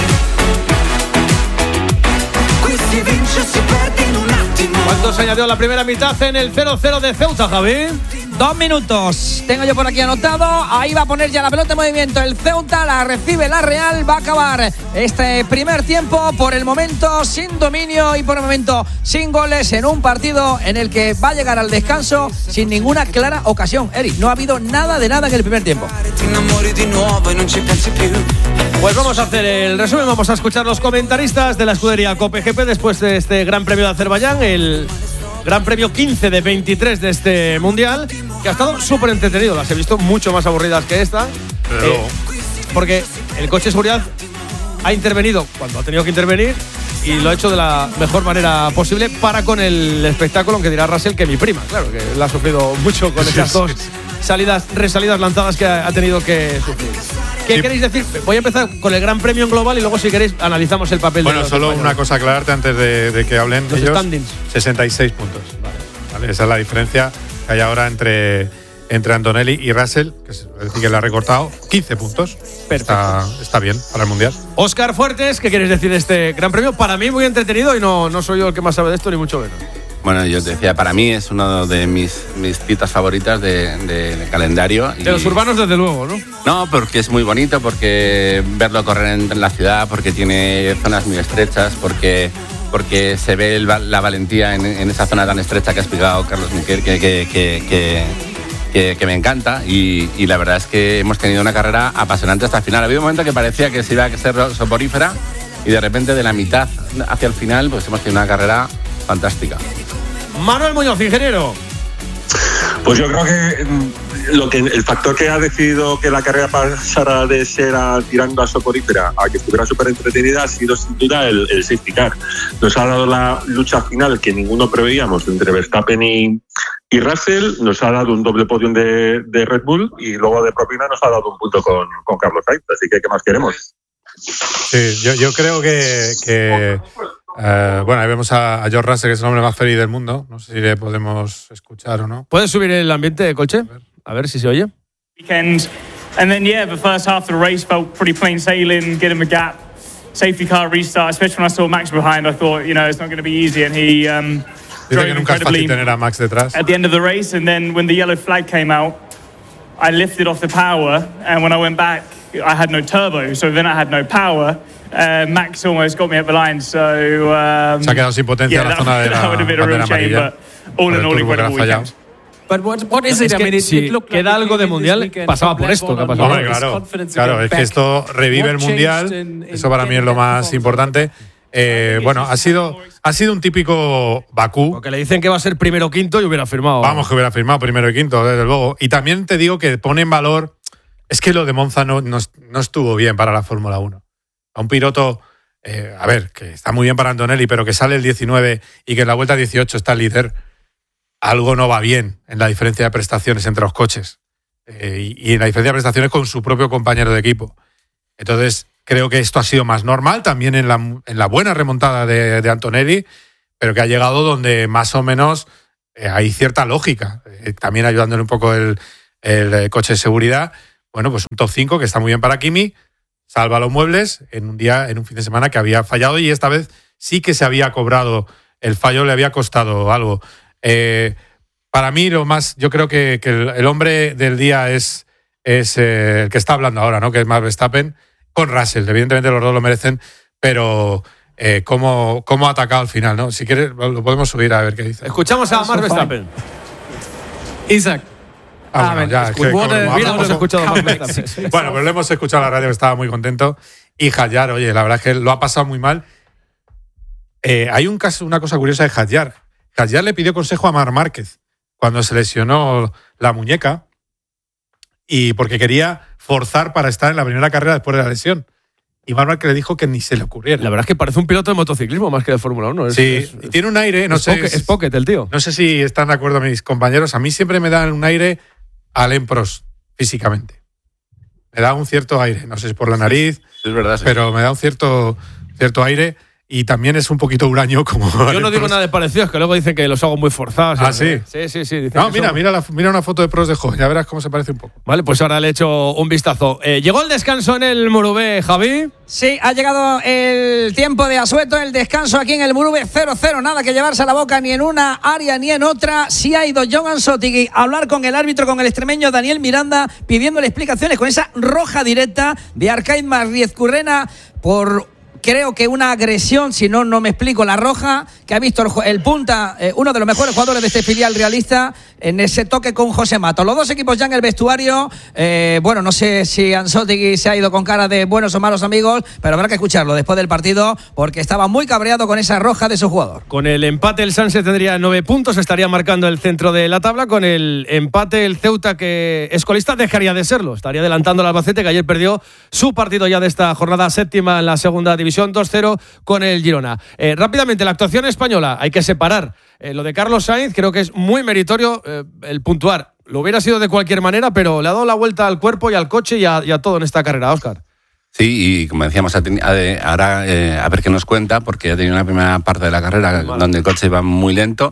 Qui si vince, si perde in un attimo. ¿Cuánto se añadió la primera mitad en el 0-0 de Ceuta, Javi? 2 minutos. Tengo yo por aquí anotado. Ahí va a poner ya la pelota en movimiento el Ceuta. La recibe la Real. Va a acabar este primer tiempo por el momento sin dominio y por el momento sin goles en un partido en el que va a llegar al descanso sin ninguna clara ocasión. Eric, no ha habido nada de nada en el primer tiempo. Pues vamos a hacer el resumen. Vamos a escuchar los comentaristas de la escudería Cope GP después de este Gran Premio de Azerbaiyán, el Gran Premio 15 de 23 de este Mundial, que ha estado súper entretenido. Las he visto mucho más aburridas que esta, porque el coche de seguridad ha intervenido cuando ha tenido que intervenir y lo ha hecho de la mejor manera posible para con el espectáculo, aunque dirá Russell que mi prima, claro, que la ha sufrido mucho con esas dos resalidas lanzadas que ha tenido que sufrir. ¿Qué queréis decir? Voy a empezar con el Gran Premio en global y luego, si queréis, analizamos el papel de los solo españoles. Una cosa aclararte antes de que hablen los ellos. Standings. 66 puntos. Vale, esa es la diferencia que hay ahora entre Antonelli y Russell, que es decir, que le ha recortado 15 puntos. Perfecto. Está bien para el Mundial. Óscar Fuertes, ¿qué quieres decir de este Gran Premio? Para mí muy entretenido y no soy yo el que más sabe de esto, ni mucho menos. Bueno, yo te decía, para mí es uno de mis citas favoritas de calendario. De los urbanos, desde luego, ¿no? No, porque es muy bonito, porque verlo correr en la ciudad, porque tiene zonas muy estrechas, porque se ve la valentía en esa zona tan estrecha que ha explicado Carlos Miquel, que me encanta. Y la verdad es que hemos tenido una carrera apasionante hasta el final. Ha habido un momento que parecía que se iba a ser soporífera y de repente de la mitad hacia el final pues hemos tenido una carrera fantástica. Manuel Muñoz, ingeniero. Pues yo creo que el factor que ha decidido que la carrera pasara de ser tirando a soporífera a que estuviera súper entretenida ha sido sin duda el safety car. Nos ha dado la lucha final que ninguno preveíamos entre Verstappen y Russell, nos ha dado un doble podium de Red Bull y luego de propina nos ha dado un punto con Carlos Sainz, así que ¿qué más queremos? Sí, yo creo que bueno, ahí vemos a George Russell, que es el hombre más feliz del mundo. No sé si le podemos escuchar o no. ¿Puedes subir el ambiente de coche? A ver si se oye. Weekend, and then the first half of the race felt pretty plain sailing, get him a gap, safety car restart. Especially when I saw Max behind, I thought, it's not going to be easy, and he Dice que nunca es fácil tener a Max detrás. At the end of the race, and then when the yellow flag came out, I lifted off the power, and when I went back, I had no turbo, so then I had no power. Max almost got me up the line, so se ha quedado sin potencia en la zona de la bandera amarilla. All in all, incredible weekend. But what is it? Si queda algo de mundial, pasaba por esto que ha pasado. Hombre, claro, es que esto revive el mundial. Eso para mí es lo más importante. Bueno, ha sido un típico Bakú. Porque le dicen que va a ser primero o quinto y hubiera firmado. Vamos, que hubiera firmado primero y quinto, desde luego. Y también te digo que pone en valor. Es que lo de Monza no estuvo bien para la Fórmula 1. A un piloto, a ver, que está muy bien para Antonelli, pero que sale el 19 y que en la vuelta 18 está el líder. Algo no va bien en la diferencia de prestaciones entre los coches. Y en la diferencia de prestaciones con su propio compañero de equipo. Entonces, creo que esto ha sido más normal también en la buena remontada de Antonelli, pero que ha llegado donde más o menos hay cierta lógica. También ayudándole un poco el coche de seguridad. Bueno, pues un top 5 que está muy bien para Kimi, salva los muebles en un fin de semana que había fallado y esta vez sí que se había cobrado. El fallo le había costado algo. Para mí yo creo que el hombre del día es el que está hablando ahora, ¿no? Que es Max Verstappen con Russell. Evidentemente los dos lo merecen, pero cómo ha atacado al final, ¿no? Si quieres lo podemos subir a ver qué dice. Escuchamos a Max Verstappen. Isaac. Bueno, pero le hemos escuchado a la radio, que estaba muy contento. Y Hadjar, oye, la verdad es que lo ha pasado muy mal. Hay una cosa curiosa de Hadjar. Hadjar le pidió consejo a Marc Márquez cuando se lesionó la muñeca y porque quería forzar para estar en la primera carrera después de la lesión. Y Marc Márquez le dijo que ni se le ocurriera. La verdad es que parece un piloto de motociclismo más que de Fórmula 1. Sí, tiene un aire, es pocket el tío. No sé si están de acuerdo mis compañeros. A mí siempre me dan un aire a Alain Prost, físicamente. Me da un cierto aire. No sé si por la nariz, es verdad, sí. Pero me da un cierto aire. Y también es un poquito huraño como... Yo no digo nada de parecido, es que luego dicen que los hago muy forzados. ¿Ah, sí? Sí. No, mira una foto de Prost de joven, ya verás cómo se parece un poco. Vale, pues ahora le echo un vistazo. ¿Llegó el descanso en el Murubé, Javi? Sí, ha llegado el tiempo de asueto, el descanso aquí en el Murubé 0-0. Nada que llevarse a la boca ni en una área ni en otra. Sí ha ido John Ansotigui a hablar con el árbitro, con el extremeño Daniel Miranda, pidiéndole explicaciones con esa roja directa de Arcaiz Marriez-Currena por... Creo que una agresión, si no me explico, la roja, que ha visto el punta, uno de los mejores jugadores de este filial realista, en ese toque con José Mato. Los dos equipos ya en el vestuario. Bueno, no sé si Ansotigui se ha ido con cara de buenos o malos amigos, pero habrá que escucharlo después del partido, porque estaba muy cabreado con esa roja de su jugador. Con el empate el Sanse tendría 9 puntos, estaría marcando el centro de la tabla. Con el empate el Ceuta, que es colista, dejaría de serlo. Estaría adelantando al Albacete, que ayer perdió su partido ya de esta jornada séptima en la segunda división, 2-0 con el Girona. Rápidamente, la actuación española, hay que separar lo de Carlos Sainz, creo que es muy meritorio el puntuar. Lo hubiera sido de cualquier manera, pero le ha dado la vuelta al cuerpo y al coche y a todo en esta carrera, Óscar. Sí, y como decíamos, ahora a ver qué nos cuenta, porque ha tenido una primera parte de la carrera donde el coche iba muy lento.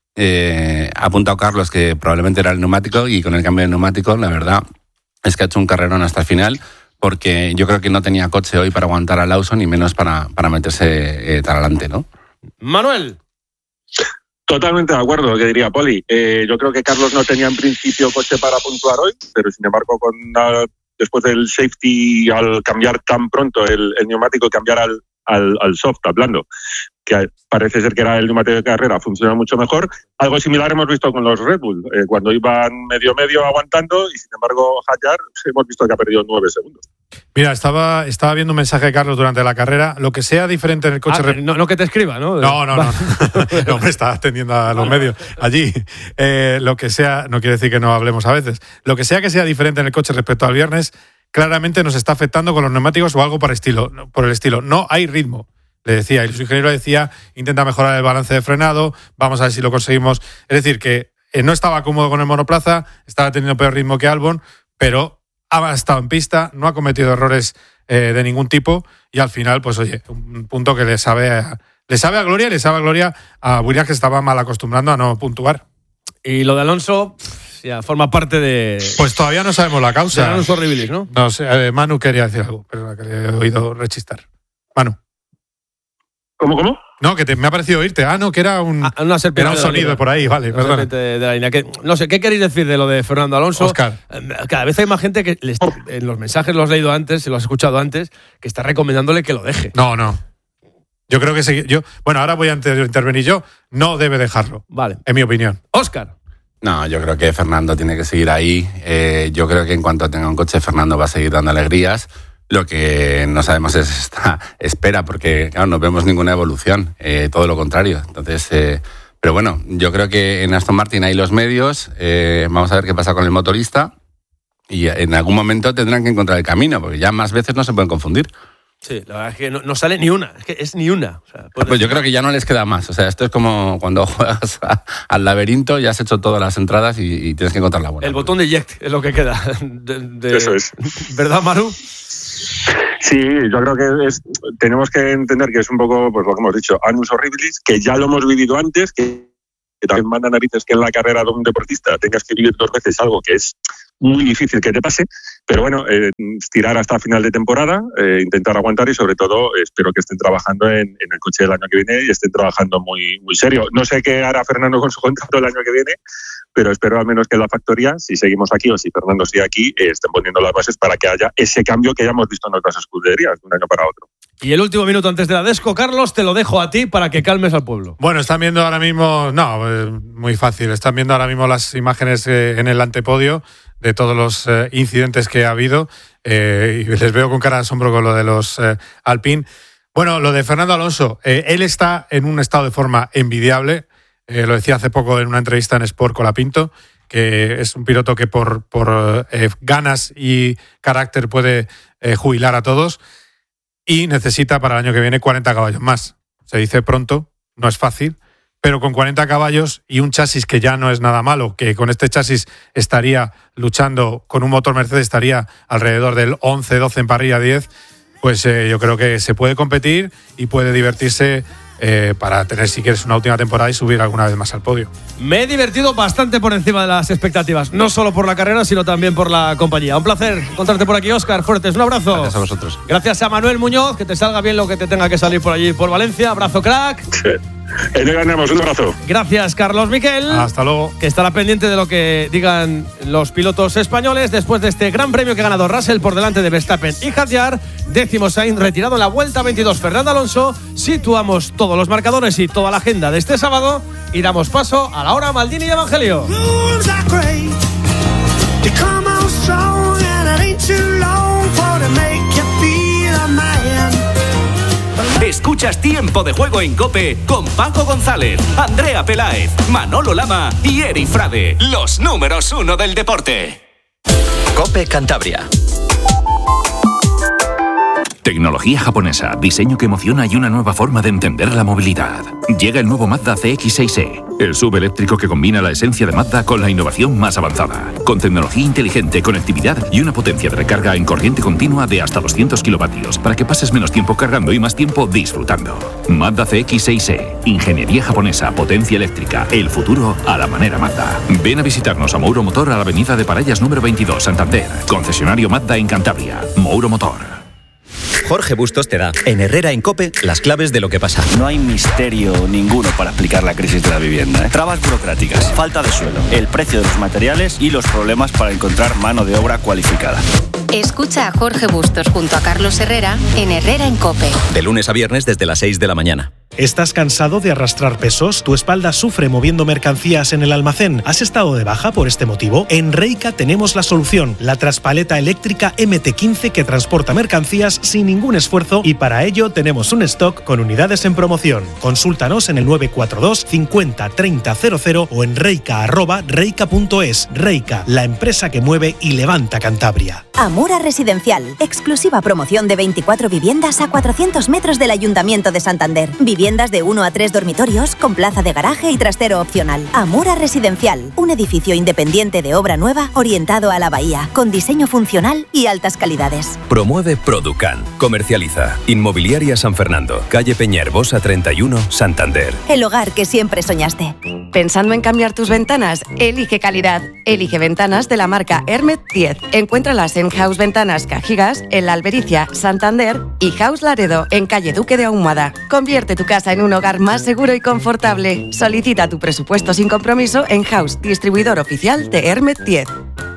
Ha apuntado Carlos que probablemente era el neumático, y con el cambio de neumático, la verdad es que ha hecho un carrerón hasta el final, porque yo creo que no tenía coche hoy para aguantar a Lawson y menos para meterse tan adelante, ¿no? Manuel. Totalmente de acuerdo, lo que diría Poli. Yo creo que Carlos no tenía en principio coche para puntuar hoy, pero sin embargo después del safety, al cambiar tan pronto el neumático, cambiar al soft, al blando, que parece ser que era el neumático de carrera, funciona mucho mejor. Algo similar hemos visto con los Red Bull, cuando iban medio aguantando, y sin embargo Hadjar hemos visto que ha perdido 9 segundos. Mira, estaba viendo un mensaje de Carlos durante la carrera. Lo que sea diferente en el coche... No que te escriba, ¿no? No. No me está atendiendo a los medios allí. Lo que sea, no quiere decir que no hablemos a veces. Lo que sea diferente en el coche respecto al viernes, claramente nos está afectando con los neumáticos o algo por el estilo. No hay ritmo, le decía. Y su ingeniero decía, intenta mejorar el balance de frenado, vamos a ver si lo conseguimos. Es decir, que no estaba cómodo con el monoplaza, estaba teniendo peor ritmo que Albon, pero ha estado en pista, no ha cometido errores de ningún tipo, y al final, pues oye, un punto que le sabe a gloria, y le sabe a gloria a Williams, que estaba mal acostumbrando a no puntuar. Y lo de Alonso ya forma parte de... Pues todavía no sabemos la causa. De Alonso Horribilis, ¿no? No sé, Manu quería decir algo, pero que le he oído rechistar. Manu. ¿Cómo? No, que me ha parecido oírte. No, que era un sonido por ahí, vale, perdón. De la línea. No sé, ¿qué queréis decir de lo de Fernando Alonso? Oscar. Cada vez hay más gente que en los mensajes los he leído antes, los he escuchado antes, que está recomendándole que lo deje. No. Yo creo que ahora voy a intervenir yo. No debe dejarlo. Vale. En mi opinión. Oscar. No, yo creo que Fernando tiene que seguir ahí. Yo creo que en cuanto tenga un coche, Fernando va a seguir dando alegrías. Lo que no sabemos es esta espera, porque claro, no vemos ninguna evolución, todo lo contrario. Entonces, pero bueno, yo creo que en Aston Martin hay los medios, vamos a ver qué pasa con el motorista y en algún momento tendrán que encontrar el camino, porque ya más veces no se pueden confundir. Sí, la verdad es que no sale ni una, es ni una. O sea, pues yo creo que ya no les queda más. O sea, esto es como cuando juegas al laberinto, ya has hecho todas las entradas y tienes que encontrar la buena. El botón de eject es lo que queda. Eso es. ¿Verdad, Manu? Sí, yo creo que tenemos que entender que es un poco, pues lo que hemos dicho, annus horribilis, que ya lo hemos vivido antes, que también manda narices que en la carrera de un deportista tengas que vivir 2 veces algo que es muy difícil que te pase, pero bueno, tirar hasta final de temporada, intentar aguantar y sobre todo espero que estén trabajando en el coche del año que viene y estén trabajando muy, muy serio. No sé qué hará Fernando con su contrato el año que viene, pero espero al menos que en la factoría, si seguimos aquí o si Fernando sigue aquí, estén poniendo las bases para que haya ese cambio que ya hemos visto en otras escuderías de un año para otro. Y el último minuto antes de la Desco, Carlos, te lo dejo a ti para que calmes al pueblo. Bueno, están viendo ahora mismo, muy fácil, están viendo ahora mismo las imágenes en el antepodio de todos los incidentes que ha habido y les veo con cara de asombro con lo de los Alpine. Bueno, lo de Fernando Alonso, él está en un estado de forma envidiable, lo decía hace poco en una entrevista en Sport Colapinto, que es un piloto que por ganas y carácter puede jubilar a todos. Y necesita para el año que viene 40 caballos más. Se dice pronto, no es fácil, pero con 40 caballos y un chasis que ya no es nada malo, que con este chasis estaría luchando, con un motor Mercedes estaría alrededor del 11, 12 en parrilla 10, pues yo creo que se puede competir y puede divertirse para tener, si quieres, una última temporada y subir alguna vez más al podio. Me he divertido bastante por encima de las expectativas, no solo por la carrera, sino también por la compañía. Un placer encontrarte por aquí, Óscar Fuertes. Un abrazo. Gracias a vosotros. Gracias a Manuel Muñoz, que te salga bien lo que te tenga que salir por allí, por Valencia. Abrazo, crack. Le ganamos, un abrazo. Gracias, Carlos Miquel. Hasta luego. Que estará pendiente de lo que digan los pilotos españoles después de este gran premio que ha ganado Russell por delante de Verstappen y Hadjar. 10º Sainz retirado en la vuelta 22. Fernando Alonso. Situamos todos los marcadores y toda la agenda de este sábado y damos paso a la hora Maldini y Evangelio. Escuchas Tiempo de Juego en COPE con Paco González, Andrea Peláez, Manolo Lama y Eri Frade, los números 1 del deporte. COPE Cantabria. Tecnología japonesa, diseño que emociona y una nueva forma de entender la movilidad. Llega el nuevo Mazda CX-6e, el SUV eléctrico que combina la esencia de Mazda con la innovación más avanzada. Con tecnología inteligente, conectividad y una potencia de recarga en corriente continua de hasta 200 kilovatios para que pases menos tiempo cargando y más tiempo disfrutando. Mazda CX-6e, ingeniería japonesa, potencia eléctrica, el futuro a la manera Mazda. Ven a visitarnos a Mouro Motor a la avenida de Parallas número 22, Santander. Concesionario Mazda en Cantabria. Mouro Motor. Jorge Bustos te da, en Herrera en COPE, las claves de lo que pasa. No hay misterio ninguno para explicar la crisis de la vivienda. Trabas burocráticas, falta de suelo, el precio de los materiales y los problemas para encontrar mano de obra cualificada. Escucha a Jorge Bustos junto a Carlos Herrera en Herrera en COPE. De lunes a viernes desde las 6 de la mañana. ¿Estás cansado de arrastrar pesos? ¿Tu espalda sufre moviendo mercancías en el almacén? ¿Has estado de baja por este motivo? En Reika tenemos la solución, la traspaleta eléctrica MT15 que transporta mercancías sin ningún esfuerzo y para ello tenemos un stock con unidades en promoción. Consúltanos en el 942 50 30 00 o en reika@reika.es. Reika, la empresa que mueve y levanta Cantabria. Amura Residencial, exclusiva promoción de 24 viviendas a 400 metros del Ayuntamiento de Santander. Viviendas de 1 a 3 dormitorios con plaza de garaje y trastero opcional. Amura Residencial, un edificio independiente de obra nueva orientado a la bahía, con diseño funcional y altas calidades. Promueve Producan. Comercializa. Inmobiliaria San Fernando, calle Peñaherbosa 31, Santander. El hogar que siempre soñaste. ¿Pensando en cambiar tus ventanas? Elige calidad. Elige ventanas de la marca Hermet 10. Encuéntralas en House Ventanas Cajigas, en La Albericia, Santander y House Laredo, en calle Duque de Ahumada. Convierte tu tu casa en un hogar más seguro y confortable. Solicita tu presupuesto sin compromiso en House, distribuidor oficial de Hermet 10.